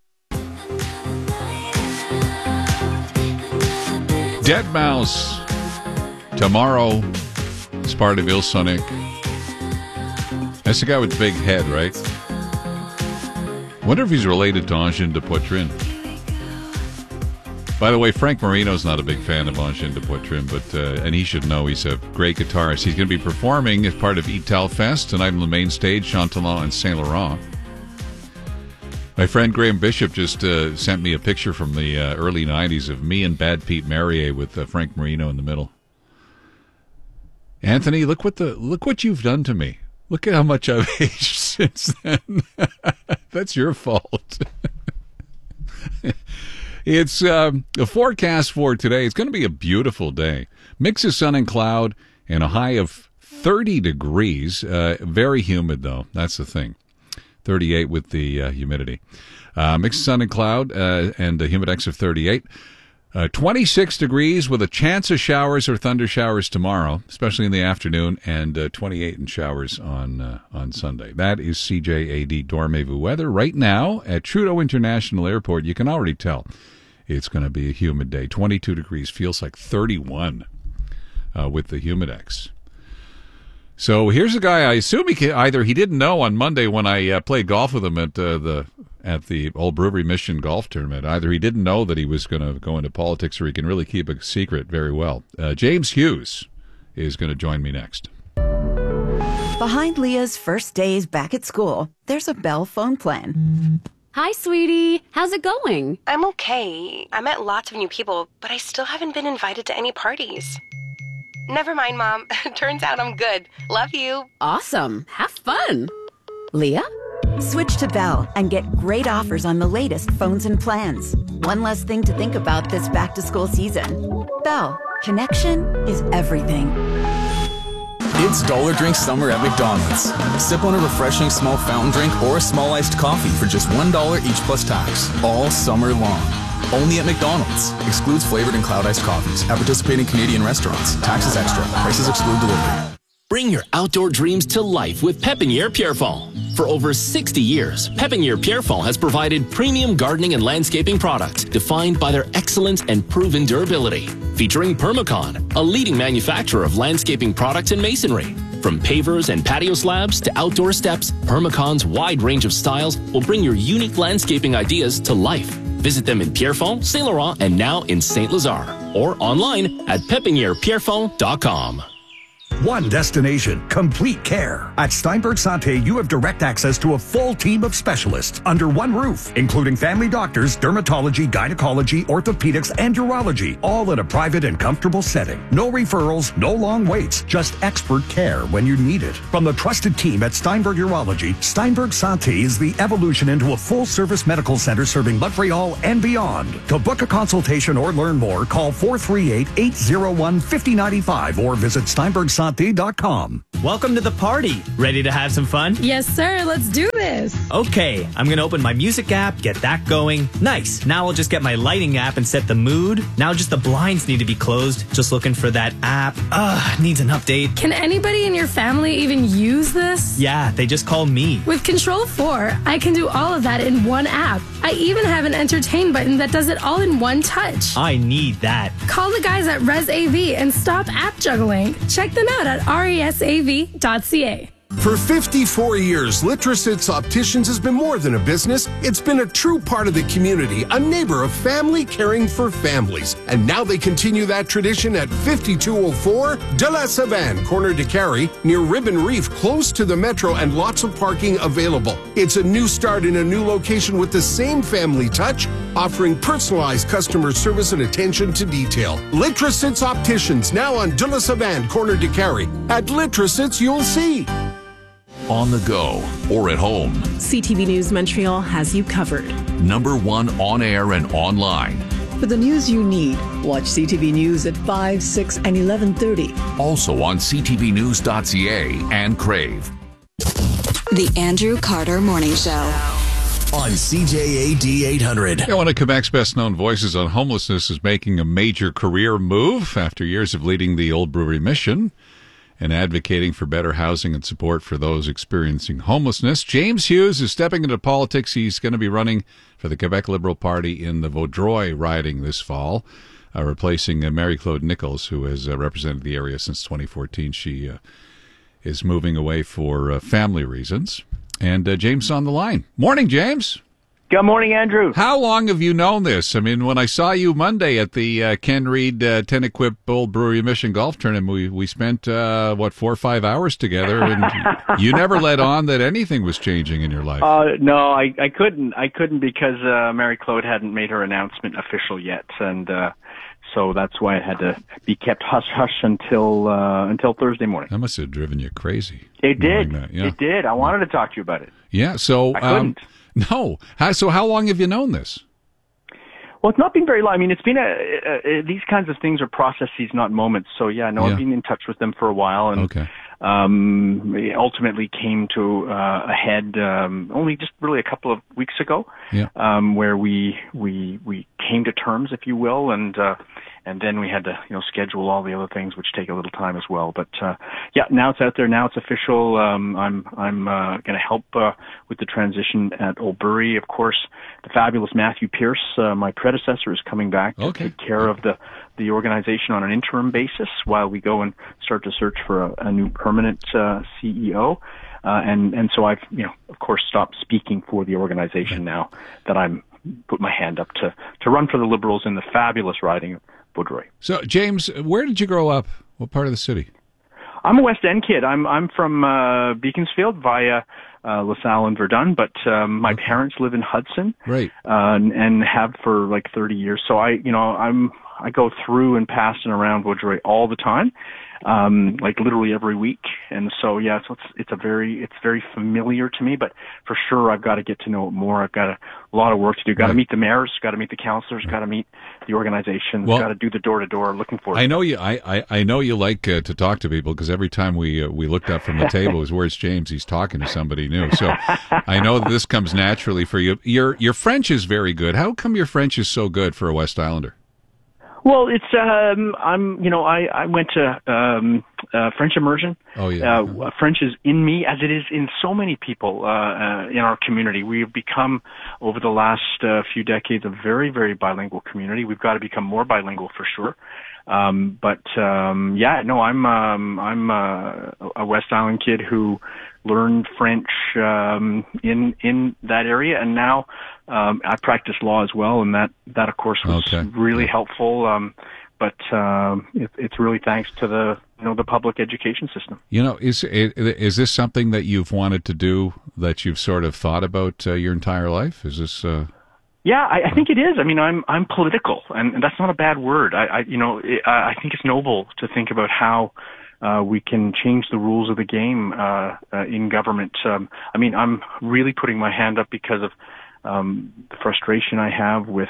S5: Deadmau5 tomorrow. It's part of Ilsonic. That's the guy with the big head, right? Wonder if he's related to Angine de Poitrine. By the way, Frank Marino's not a big fan of Angine de Poitrine, but uh, and he should know he's a great guitarist. He's going to be performing as part of Ital Fest tonight on the main stage, Chantalon and Saint Laurent. My friend Graham Bishop just uh, sent me a picture from the uh, early nineties of me and Bad Pete Marier with uh, Frank Marino in the middle. Anthony, look what the look what you've done to me. Look at how much I've aged since then. That's your fault. It's um, the forecast for today. It's going to be a beautiful day. Mix of sun and cloud and a high of thirty degrees. Uh, very humid, though. That's the thing. thirty-eight with the uh, humidity. Uh, mix of sun and cloud uh, and a humidex of thirty-eight. Uh, twenty-six degrees with a chance of showers or thunder showers tomorrow, especially in the afternoon, and uh, twenty-eight in showers on uh, on Sunday. That is C J A D Dormez-vous weather. Right now at Trudeau International Airport, you can already tell it's going to be a humid day. twenty-two degrees, feels like thirty-one uh, with the humidex. So here's a guy, I assume he can, either he didn't know on Monday when I uh, played golf with him at uh, the at the Old Brewery Mission golf tournament. Either he didn't know that he was going to go into politics, or he can really keep a secret very well. Uh, James Hughes is going to join me next.
S15: Behind Leah's first days back at school, there's a Bell phone plan.
S26: Hi, sweetie. How's it going?
S27: I'm okay. I met lots of new people, but I still haven't been invited to any parties. Never mind, Mom. Turns out I'm good. Love you.
S26: Awesome. Have fun. Leah?
S15: Switch to Bell and get great offers on the latest phones and plans. One less thing to think about this back-to-school season. Bell. Connection is everything.
S28: It's Dollar Drink Summer at McDonald's. Sip on a refreshing small fountain drink or a small iced coffee for just one dollar each plus tax. All summer long. Only at McDonald's. Excludes flavored and cloud iced coffees. At participating Canadian restaurants. Taxes extra. Prices exclude delivery.
S29: Bring your outdoor dreams to life with Pépinière Pierrefonds. For over sixty years, Pépinière Pierrefonds has provided premium gardening and landscaping products defined by their excellence and proven durability. Featuring Permacon, a leading manufacturer of landscaping products and masonry. From pavers and patio slabs to outdoor steps, Permacon's wide range of styles will bring your unique landscaping ideas to life. Visit them in Pierrefonds, Saint Laurent, and now in Saint Lazare. Or online at pepiniere pierrefonds dot com.
S12: One destination, complete care. At Steinberg Santé, you have direct access to a full team of specialists under one roof, including family doctors, dermatology, gynecology, orthopedics, and urology, all in a private and comfortable setting. No referrals, no long waits, just expert care when you need it. From the trusted team at Steinberg Urology, Steinberg Santé is the evolution into a full-service medical center serving Montreal and beyond. To book a consultation or learn more, call four three eight, eight zero one, five zero nine five or visit steinberg santé dot com.
S1: Welcome to the party. Ready to have some fun?
S22: Yes, sir. Let's do this.
S1: Okay, I'm going to open my music app, get that going. Nice. Now I'll just get my lighting app and set the mood. Now just the blinds need to be closed. Just looking for that app. Ugh, needs an update.
S22: Can anybody in your family even use this?
S1: Yeah, they just call me.
S22: With Control four, I can do all of that in one app. I even have an entertain button that does it all in one touch.
S1: I need that.
S22: Call the guys at ResAV and stop app juggling. Check them out at resav dot c a.
S3: For fifty-four years, Litrosits Opticians has been more than a business. It's been a true part of the community, a neighbor of family caring for families. And now they continue that tradition at fifty-two oh four De La Savane, corner de Carrie, near Ribbon Reef, close to the metro and lots of parking available. It's a new start in a new location with the same family touch, offering personalized customer service and attention to detail. Litrosits Opticians, now on De La Savane, corner de Carrie. At Litrosits, you'll see.
S4: On the go or at home,
S26: C T V News Montreal has you covered.
S4: Number one on air and online.
S16: For the news you need, watch C T V News at five, six, and eleven thirty.
S4: Also on c t v news dot c a and Crave.
S17: The Andrew Carter Morning Show.
S2: On C J A D eight hundred.
S5: Yeah, one of Quebec's best-known voices on homelessness is making a major career move after years of leading the Old Brewery Mission and advocating for better housing and support for those experiencing homelessness. James Hughes is stepping into politics. He's going to be running for the Quebec Liberal Party in the Vaudreuil riding this fall, uh, replacing uh, Mary Claude Nichols, who has uh, represented the area since twenty fourteen. She uh, is moving away for uh, family reasons. And uh, James is on the line. Morning, James.
S18: Good morning, Andrew.
S5: How long have you known this? I mean, when I saw you Monday at the uh, Ken Reed uh, ten Equip Old Brewery Mission Golf Tournament, we, we spent, uh, what, four or five hours together, and you never let on that anything was changing in your life.
S18: Uh, no, I, I couldn't. I couldn't because uh, Mary Claude hadn't made her announcement official yet, and uh, so that's why it had to be kept hush-hush until uh, until Thursday morning.
S5: That must have driven you crazy.
S18: It did.
S5: That, yeah.
S18: It did. I wanted to talk to you about it.
S5: Yeah, so...
S18: I couldn't.
S5: Um, No. How, so how long have you known this?
S18: Well, it's not been very long. I mean, it's been a, a, a these kinds of things are processes, not moments. So yeah, no, yeah. I've been in touch with them for a while, and
S5: okay.
S18: um, it ultimately came to uh, a head um, only just really a couple of weeks ago,
S5: yeah.
S18: um, where we we we came to terms, if you will, and uh, and then we had to you know schedule all the other things, which take a little time as well. But uh, yeah, now it's out there. Now it's official. Um, I'm I'm uh, going to help uh, with the transition at Old Brewery. Of course, the fabulous Matthew Pierce, uh, my predecessor, is coming back to
S5: okay.
S18: take care of the the organization on an interim basis while we go and start to search for a, a new permanent uh, C E O. Uh, and and so I've you know of course stopped speaking for the organization now that I'm put my hand up to to run for the Liberals in the fabulous riding of Vaudreuil.
S5: So, James, where did you grow up? What part of the city?
S18: I'm a West End kid. I'm I'm from uh, Beaconsfield via uh, LaSalle and Verdun, but um, my okay. parents live in Hudson,
S5: right,
S18: uh, and, and have for like thirty years. So I, you know, I'm I go through and past and around Vaudreuil all the time, um, like literally every week. And so yeah, so it's it's a very it's very familiar to me. But for sure, I've got to get to know it more. I've got a, a lot of work to do. Got to right. meet the mayors. Got to meet the councillors. Right. Got to meet the organizations.
S5: Well,
S18: got to do the door to door. Looking for.
S5: I know you. I, I, I know you like uh, to talk to people because every time we uh, we looked up from the table, it was where's James? He's talking to somebody new. So I know that this comes naturally for you. Your your French is very good. How come your French is so good for a West Islander?
S18: Well, it's um, I'm you know I I went to um, uh, French immersion.
S5: Oh yeah.
S18: Uh, French is in me, as it is in so many people uh, uh, in our community. We've become over the last uh, few decades a very very bilingual community. We've got to become more bilingual for sure. Um, but um, yeah, no, I'm um, I'm uh, a West Island kid who learned French um, in in that area, and now um, I practice law as well, and that that of course was
S5: Okay.
S18: really helpful. Um, but um, it, it's really thanks to the you know the public education system.
S5: You know, is is this something that you've wanted to do, that you've sort of thought about uh, your entire life? Is this? Uh...
S18: Yeah, I, I think it is. I mean, I'm I'm political, and, and that's not a bad word. I, I you know it, I think it's noble to think about how uh, we can change the rules of the game uh, uh, in government. Um, I mean, I'm really putting my hand up because of um, the frustration I have with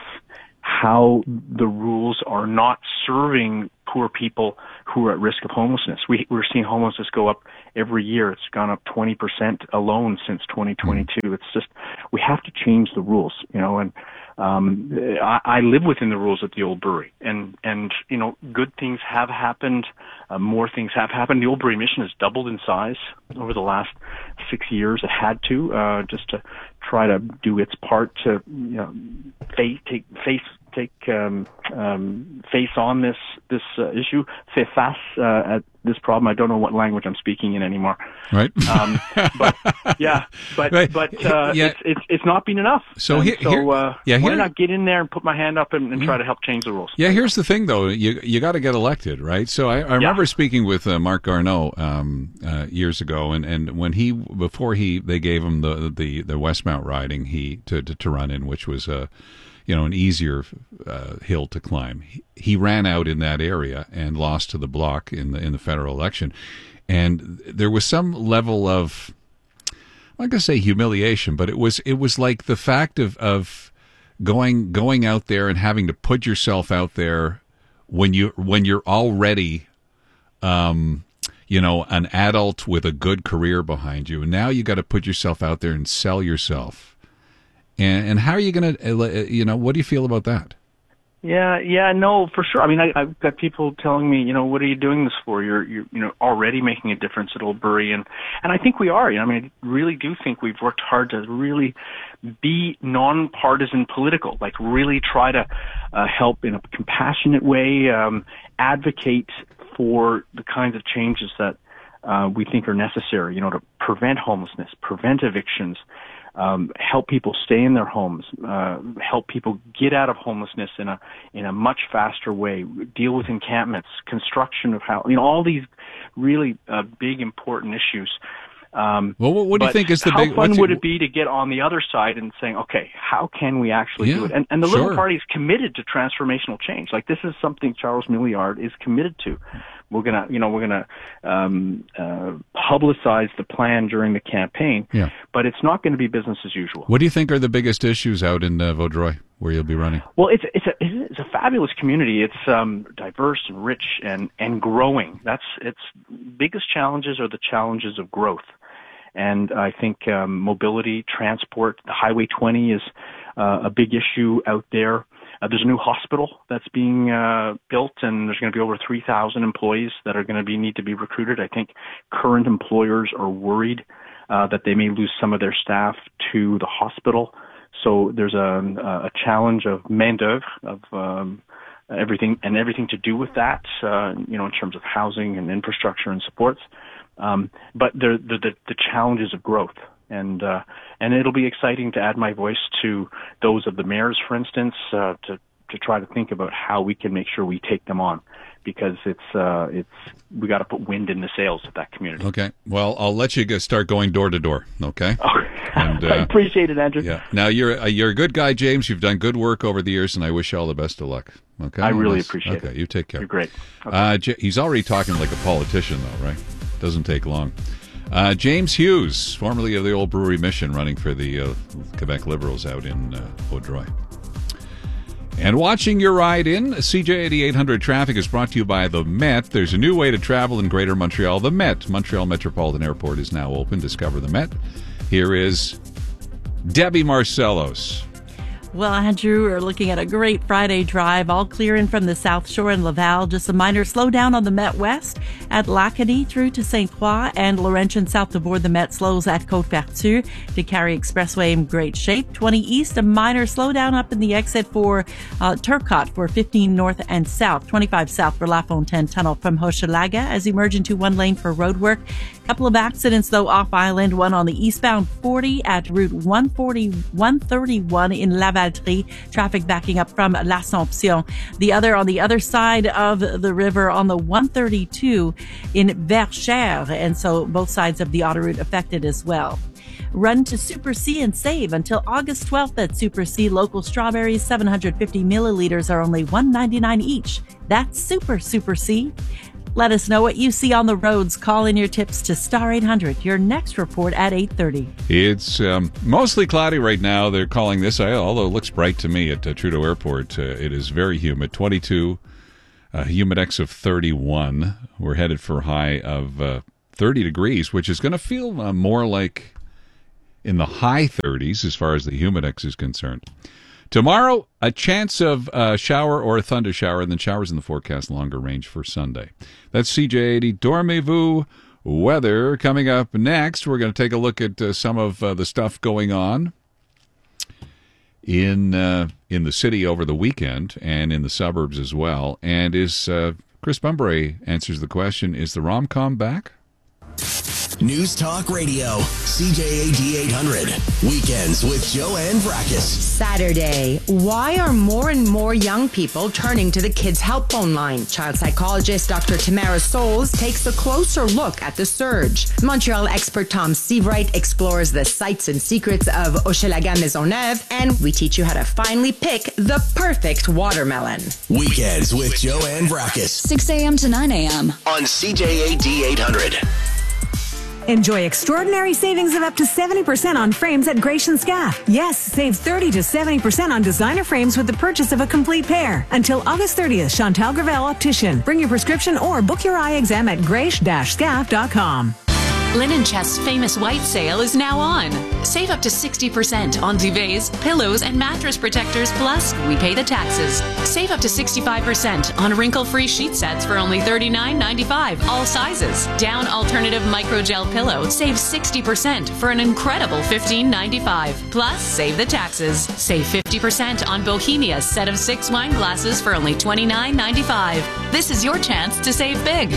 S18: how the rules are not serving poor people who are at risk of homelessness. We, we're seeing homelessness go up every year. It's gone up twenty percent alone since twenty twenty-two. It's just, we have to change the rules, you know, and um, I, I live within the rules at the Old Brewery, and, and you know, good things have happened. Uh, more things have happened. The Old Brewery mission has doubled in size over the last six years. It had to, uh, just to try to do its part to, you know, face, take, face, take, um, um, face on this, this, uh, issue, faire face, uh, at this problem. I don't know what language I'm speaking in anymore.
S5: Right.
S18: Um, but yeah, but,
S5: Right.
S18: but, uh,
S5: Yeah.
S18: it's, it's, it's not been enough.
S5: So
S18: And
S5: here-
S18: so,
S5: here-
S18: uh,
S5: yeah,
S18: why
S5: here-
S18: not get in there and put my hand up and, and try to help change the rules?
S5: Yeah, here's the thing, though. You you got to get elected, right? So I, I remember speaking with uh, Marc Garneau um, uh, years ago, and, and when he before he they gave him the the, the Westmount riding he to, to to run in, which was a you know an easier uh, hill to climb. He, he ran out in that area and lost to the Bloc in the in the federal election, and there was some level of, I'm not gonna say humiliation, but it was it was like the fact of of going going out there and having to put yourself out there when you when you're already um you know an adult with a good career behind you, and now you got to put yourself out there and sell yourself. And and how are you going to you know what do you feel about that?
S18: Yeah, yeah, no, for sure. I mean, I, I've got people telling me, you know, what are you doing this for? You're, you're, you know, already making a difference at Old Bury, and and I think we are. You know, I mean, I really do think we've worked hard to really be nonpartisan political, like really try to uh, help in a compassionate way, um, advocate for the kinds of changes that uh, we think are necessary. You know, to prevent homelessness, prevent evictions. Um, help people stay in their homes, uh, help people get out of homelessness in a in a much faster way, deal with encampments, construction of how, you know, all these really uh, big, important issues. Um,
S5: well, what, what do you
S18: but
S5: think is the
S18: how
S5: big?
S18: fun
S5: what's
S18: would
S5: it,
S18: it be to get on the other side and saying, okay, how can we actually
S5: Yeah,
S18: do it? And, and the
S5: sure.
S18: Liberal Party is committed to transformational change. Like, this is something Charles Milliard is committed to. We're gonna, you know, we're gonna um, uh, publicize the plan during the campaign,
S5: Yeah.
S18: but it's not going to be business as usual.
S5: What do you think are the biggest issues out in uh, Vaudreuil where you'll be running?
S18: Well, it's it's a it's a fabulous community. It's um, diverse and rich and and growing. That's its biggest challenges are the challenges of growth, and I think um, mobility, transport, the Highway twenty is uh, a big issue out there. Uh, there's a new hospital that's being uh, built, and there's going to be over three thousand employees that are going to be need to be recruited. I think current employers are worried uh, that they may lose some of their staff to the hospital. So there's a, a challenge of main d'oeuvre, of um, everything and everything to do with that, uh, you know, in terms of housing and infrastructure and supports. Um, but the, the the the challenges of growth. And uh, and it'll be exciting to add my voice to those of the mayors, for instance, uh, to to try to think about how we can make sure we take them on, because it's uh, it's we got to put wind in the sails of that community.
S5: Okay. Well, I'll let you get, start going door to door. Okay. And, uh,
S18: I appreciate it, Andrew.
S5: Yeah. Now you're a, you're a good guy, James. You've done good work over the years, and I wish you all the best of luck. Okay.
S18: I really
S5: Unless-
S18: appreciate
S5: okay,
S18: it.
S5: you take care.
S18: You're great. Okay.
S5: Uh, J- he's already talking like a politician, though, right? Doesn't take long. Uh, James Hughes, formerly of the Old Brewery Mission, running for the uh, Quebec Liberals out in uh, Vaudreuil. And watching your ride in, C J eighty-eight hundred Traffic is brought to you by the Met. There's a new way to travel in Greater Montreal. The Met, Montreal Metropolitan Airport, is now open. Discover the Met. Here is Debbie Marcellos.
S7: Well, Andrew, we're looking at a great Friday drive, all clearing from the South Shore and Laval. Just a minor slowdown on the Met West at Lacadie through to Saint Croix and Laurentian south to board the Met slows at Côte-Ferture. To Carry Expressway in great shape. twenty East, a minor slowdown up in the exit for uh, Turcotte for fifteen North and South. twenty-five South for La Fontaine Tunnel from Hochelaga as you merge into one lane for roadwork. Couple of accidents, though, off island. One on the eastbound forty at Route one forty, one thirty-one in Lavaltrie. Traffic backing up from L'Assomption. The other on the other side of the river on the one thirty-two in Verchères. And so both sides of the autoroute affected as well. Run to Super C and save until August twelfth at Super C. Local strawberries, seven hundred fifty milliliters, are only one ninety-nine each. That's Super Super C. Let us know what you see on the roads. Call in your tips to Star eight hundred. Your next report at eight thirty.
S5: It's um, mostly cloudy right now. They're calling this, although it looks bright to me at uh, Trudeau Airport. Uh, it is very humid, twenty-two, uh, humidex of thirty-one. We're headed for a high of uh, thirty degrees, which is going to feel uh, more like in the high thirties as far as the humidex is concerned. Tomorrow, a chance of a shower or a thunder shower, and then showers in the forecast, longer range for Sunday. That's C J eighty Dormez-vous weather. Coming up next, we're going to take a look at uh, some of uh, the stuff going on in uh, in the city over the weekend and in the suburbs as well. And is uh, Chris Bumbray answers the question, is the rom-com back?
S8: News Talk Radio, C J A D eight hundred. Weekends with Joanne Vrackus.
S14: Saturday. Why are more and more young people turning to the Kids Help Phone line? Child psychologist Doctor Tamara Souls takes a closer look at the surge. Montreal expert Tom Seavright explores the sights and secrets of Hochelaga Maisonneuve, and we teach you how to finally pick the perfect watermelon.
S8: Weekends with Joanne Vrackus.
S17: six a.m. to nine a.m.
S8: on C J A D eight hundred.
S19: Enjoy extraordinary savings of up to seventy percent on frames at Gratian Scaff. Yes, save thirty to seventy percent on designer frames with the purchase of a complete pair. Until August thirtieth, Chantal Gravel Optician. Bring your prescription or book your eye exam at grace dash scaff dot com.
S20: Linen Chest's famous white sale is now on. Save up to sixty percent on duvets, pillows, and mattress protectors, plus we pay the taxes. Save up to sixty-five percent on wrinkle-free sheet sets for only thirty-nine ninety-five, all sizes. Down alternative microgel pillow, save sixty percent for an incredible fifteen ninety-five. Plus, save the taxes. Save fifty percent on Bohemia's set of six wine glasses for only twenty-nine ninety-five. This is your chance to save big.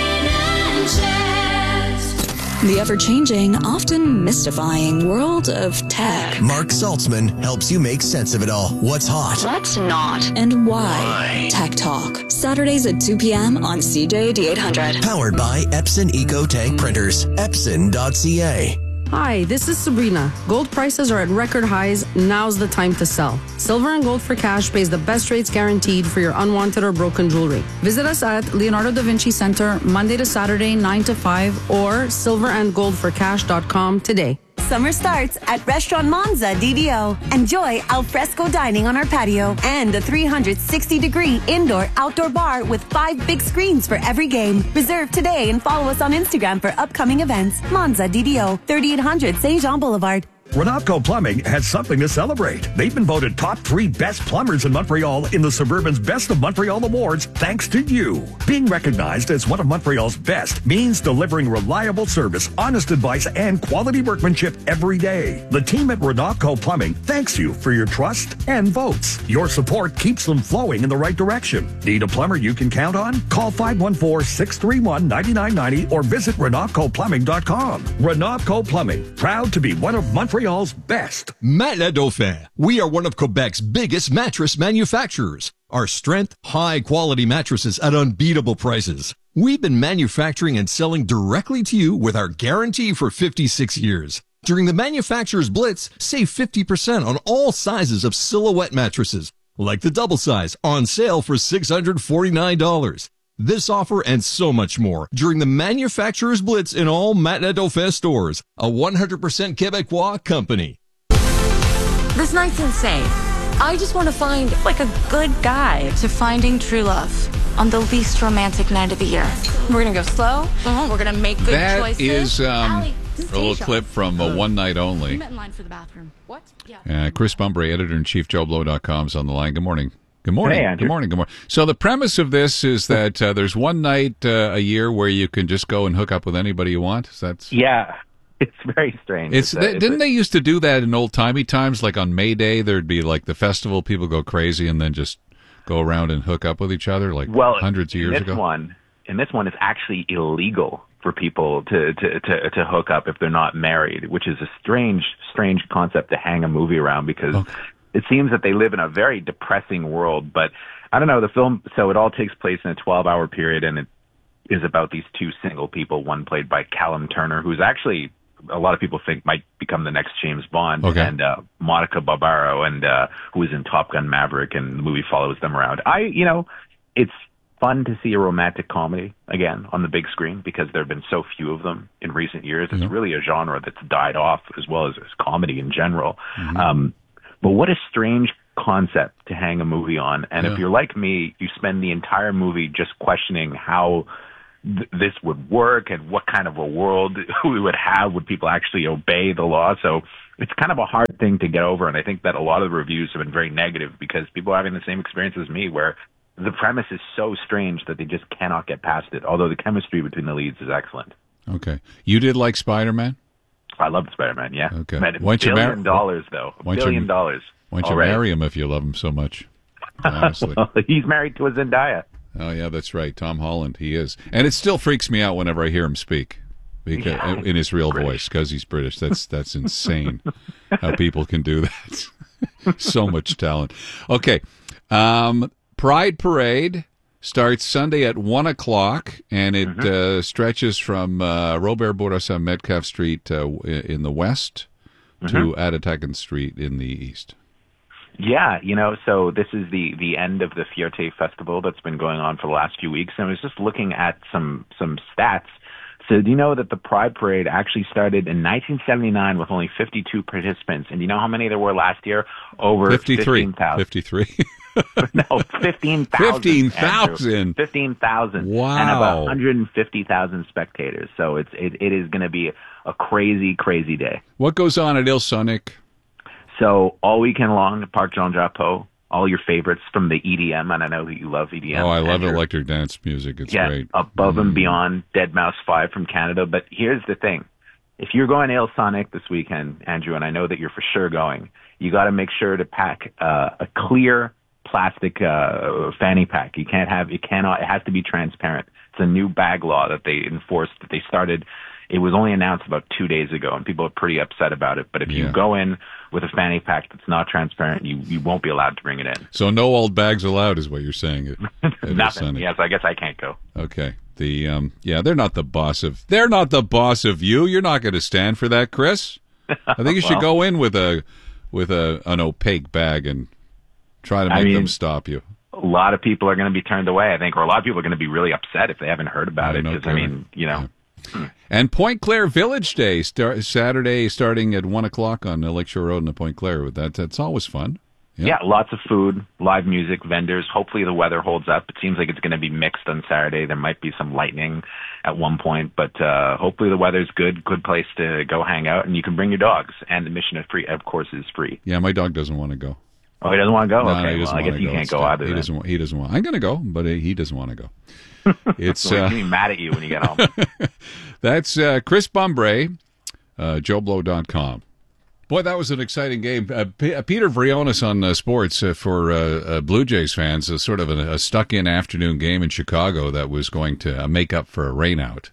S17: The ever-changing, often mystifying world of tech.
S8: Mark Saltzman helps you make sense of it all. What's hot?
S17: What's not? And why?
S8: Why?
S17: Tech Talk. Saturdays at two p.m. on C J A D eight hundred.
S8: Powered by Epson EcoTank Printers. Epson dot c a.
S21: Hi, this is Sabrina. Gold prices are at record highs. Now's the time to sell. Silver and Gold for Cash pays the best rates guaranteed for your unwanted or broken jewelry. Visit us at Leonardo da Vinci Center Monday to Saturday, nine to five, or silver and gold for cash dot com today.
S23: Summer starts at Restaurant Monza D D O. Enjoy al fresco dining on our patio and a three hundred sixty degree indoor-outdoor bar with five big screens for every game. Reserve today and follow us on Instagram for upcoming events. Monza D D O, thirty-eight hundred Saint Jean Boulevard.
S12: Renatco Plumbing has something to celebrate. They've been voted top three best plumbers in Montreal in the Suburban's Best of Montreal Awards thanks to you. Being recognized as one of Montreal's best means delivering reliable service, honest advice, and quality workmanship every day. The team at Renatco Plumbing thanks you for your trust and votes. Your support keeps them flowing in the right direction. Need a plumber you can count on? Call five one four, six three one, nine nine nine zero or visit renatco plumbing dot com. Renatco Plumbing, proud to be one of Montreal's best.
S24: Matelas Dauphin. We are one of Quebec's biggest mattress manufacturers. Our strength, high quality mattresses at unbeatable prices. We've been manufacturing and selling directly to you with our guarantee for fifty-six years. During the Manufacturer's Blitz, save fifty percent on all sizes of silhouette mattresses, like the double size, on sale for six hundred forty-nine dollars. This offer and so much more during the Manufacturer's Blitz in all Matelas Dauphin stores, a one hundred percent Quebecois company.
S25: This night's insane. I just want to find, like, a good guy.
S30: To finding true love on the least romantic night of the year.
S25: We're going to go slow. Mm-hmm. We're going to make good
S5: that
S25: choices.
S5: Is, um, A little clip from uh, One Night Only.
S20: We met in line for the bathroom. What? Yeah.
S5: Uh, Chris Bumbray, editor-in-chief, Joe Blow dot com is on the line. Good morning. Good morning.
S1: Hey, Andrew.
S5: Good morning. Good morning. So the premise of this is that uh, there's one night uh, a year where you can just go and hook up with anybody you want. Is that?
S1: Yeah, it's very strange.
S5: It's,
S1: it's,
S5: they,
S1: uh, it's
S5: didn't
S1: a,
S5: they used to do that in old-timey times? Like on May Day, there'd be like the festival, people go crazy and then just go around and hook up with each other like
S1: well,
S5: hundreds of years
S1: in this
S5: ago?
S1: One, in this one, it's actually illegal for people to, to, to, to hook up if they're not married, which is a strange, strange concept to hang a movie around because okay. it seems that they live in a very depressing world. But I don't know, the film, so it all takes place in a twelve-hour period, and it is about these two single people, one played by Callum Turner, who's actually, a lot of people think might become the next James Bond,
S5: okay.
S1: and uh, Monica Barbaro, and uh, who is in Top Gun Maverick, and the movie follows them around. I, you know, it's fun to see a romantic comedy again on the big screen because there have been so few of them in recent years. It's
S5: yeah.
S1: really a genre that's died off as well as, as comedy in general.
S5: Mm-hmm.
S1: Um, but what a strange concept to hang a movie on. And
S5: yeah.
S1: if you're like me, you spend the entire movie just questioning how th- this would work and what kind of a world we would have. Would people actually obey the law? So it's kind of a hard thing to get over. And I think that a lot of the reviews have been very negative because people are having the same experience as me where the premise is so strange that they just cannot get past it, although the chemistry between the leads is excellent.
S5: Okay. You did like Spider-Man?
S1: I love Spider-Man, yeah.
S5: Okay.
S1: Man, a
S5: Why don't you
S1: billion
S5: mar-
S1: dollars, though. A
S5: why don't
S1: billion
S5: you-
S1: dollars.
S5: Why don't you
S1: already.
S5: marry him if you love him so much? Honestly.
S1: Well, he's married to a Zendaya.
S5: Oh, yeah, that's right. Tom Holland, he is. And it still freaks me out whenever I hear him speak because,
S1: Yeah.
S5: in his real
S1: British.
S5: voice because he's British. That's, that's insane how people can do that. So much talent. Okay. Um, Pride Parade starts Sunday at one o'clock, and it
S1: Mm-hmm.
S5: uh, stretches from uh, Robert Bourassa Metcalfe Street uh, in the west
S1: Mm-hmm.
S5: to Atatakan Street in the east.
S1: Yeah, you know, so this is the, the end of the Fierté Festival that's been going on for the last few weeks, and I was just looking at some, some stats. So do you know that the Pride Parade actually started in nineteen seventy-nine with only fifty-two participants, and do you know how many there were last year? Over
S5: fifty-three.
S1: fifteen thousand.
S5: fifty-three.
S1: No, fifteen thousand.
S5: fifteen thousand.
S1: Fifteen thousand.
S5: Wow.
S1: And about one hundred fifty thousand spectators. So it's it, it is going to be a crazy, crazy day.
S5: What goes on at Ilsonic?
S1: So all weekend long, Parc Jean Drapeau, all your favorites from the E D M, and I know that you love E D M.
S5: Oh, I love
S1: Andrew.
S5: electric dance music. It's
S1: yeah,
S5: great.
S1: above and
S5: Mm.
S1: beyond Dead Mouse five from Canada. But here's the thing. If you're going to Ilsonic this weekend, Andrew, and I know that you're for sure going, you got to make sure to pack uh, a clear plastic uh, fanny pack. You can't have, it cannot, it has to be transparent. It's a new bag law that they enforced, that they started. It was only announced about two days ago, and people are pretty upset about it. But if
S5: Yeah.
S1: you go in with a fanny pack that's not transparent, you, you won't be allowed to bring it in.
S5: So no old bags allowed is what you're saying. At, at
S1: Nothing.
S5: Ilsonic.
S1: Yes, I guess I can't go.
S5: Okay. The um yeah, they're not the boss of they're not the boss of you. You're not going to stand for that, Chris. I think you should
S1: Well-
S5: go in with a with a an opaque bag and try to
S1: I
S5: make them
S1: mean-
S5: stop you.
S1: A lot of people are going to be turned away, I think, or a lot of people are going to be really upset if they haven't heard about
S5: Yeah,
S1: it.
S5: no
S1: Because, I
S5: kidding.
S1: mean, you know,
S5: And Point Claire Village Day start, Saturday starting at one o'clock on Lakeshore Road in Point Claire. That that's always fun.
S1: yeah, lots of food, live music, vendors. Hopefully the weather holds up. It seems like it's going to be mixed on Saturday. There might be some lightning at one point, but uh, hopefully the weather's good, good place to go hang out, and you can bring your dogs. And admission is free, of course, is free.
S5: Yeah, my dog doesn't want to go.
S1: Oh, he doesn't want to go?
S5: No,
S1: okay,
S5: no, he
S1: well,
S5: doesn't
S1: I guess
S5: wanna
S1: you
S5: go.
S1: can't
S5: It's
S1: go
S5: tough.
S1: either.
S5: He
S1: then.
S5: doesn't. Want, he doesn't want. I'm going to go, but he doesn't want to go. It's
S1: So he's
S5: uh,
S1: going to be mad at you when you get home.
S5: that's uh, Chris Bumbray, uh, Joe Blow dot com. Boy, that was an exciting game. Uh, P- uh, Peter Vrionis on uh, sports uh, for uh, uh, Blue Jays fans, uh, sort of a, a stuck-in afternoon game in Chicago that was going to uh, make up for a rainout.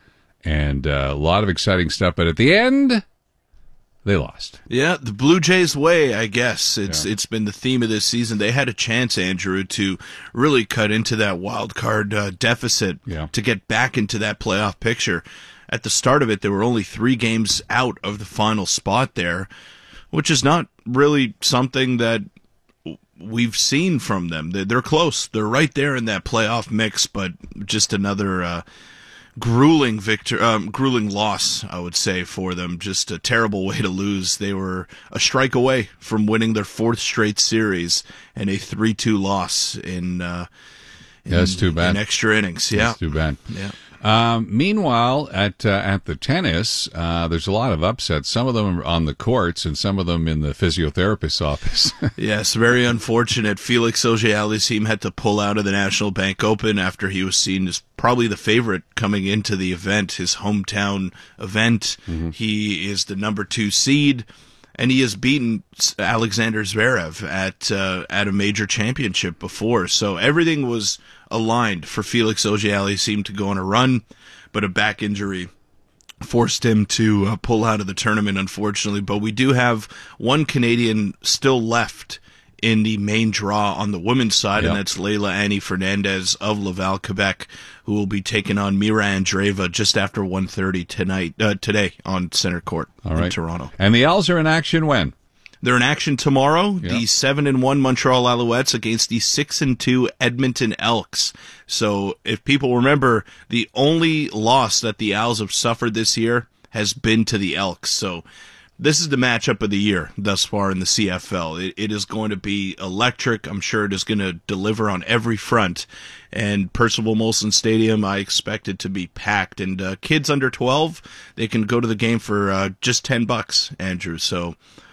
S5: And uh, a lot of exciting stuff, but at the end, they lost.
S6: Yeah, the Blue Jays way, I guess. It's
S5: Yeah.
S6: it's been the theme of this season. They had a chance, Andrew, to really cut into that wild card uh, deficit
S5: Yeah.
S6: to get back into that playoff picture. At the start of it, there were only three games out of the final spot there, which is not really something that we've seen from them. They're, they're close. They're right there in that playoff mix, but just another uh, grueling victor, um, grueling loss, I would say, for them. Just a terrible way to lose. They were a strike away from winning their fourth straight series and a three two loss in, uh, in,
S5: Yeah, that's too bad.
S6: in extra innings. Yeah,
S5: That's too bad.
S6: Yeah.
S5: Um, meanwhile, at uh, at the tennis, uh, there's a lot of upsets. Some of them are on the courts, and some of them in the physiotherapist's office.
S6: Yes, very unfortunate. Felix Auger-Aliassime had to pull out of the National Bank Open after he was seen as probably the favorite coming into the event, his hometown event. Mm-hmm. He is the number two seed, and he has beaten Alexander Zverev at uh, at a major championship before. So everything was aligned for Felix Auger-Aliassime to go on a run, but a back injury forced him to uh, pull out of the tournament, unfortunately. But we do have one Canadian still left in the main draw on the women's side, yep. and that's Leila Annie Fernandez of Laval, Quebec, who will be taking on Mira Andreeva just after one thirty tonight, uh, today on Center Court
S5: All
S6: in
S5: right.
S6: Toronto.
S5: And the Als are in action when?
S6: They're in action tomorrow.
S5: Yep.
S6: The seven and one Montreal Alouettes against the six and two Edmonton Elks. So if people remember, the only loss that the Als have suffered this year has been to the Elks. So this is the matchup of the year thus far in the C F L. It, it is going to be electric. I'm sure it is going to deliver on every front. And Percival Molson Stadium, I expect it to be packed. And uh, kids under twelve, they can go to the game for uh, just ten bucks, Andrew. So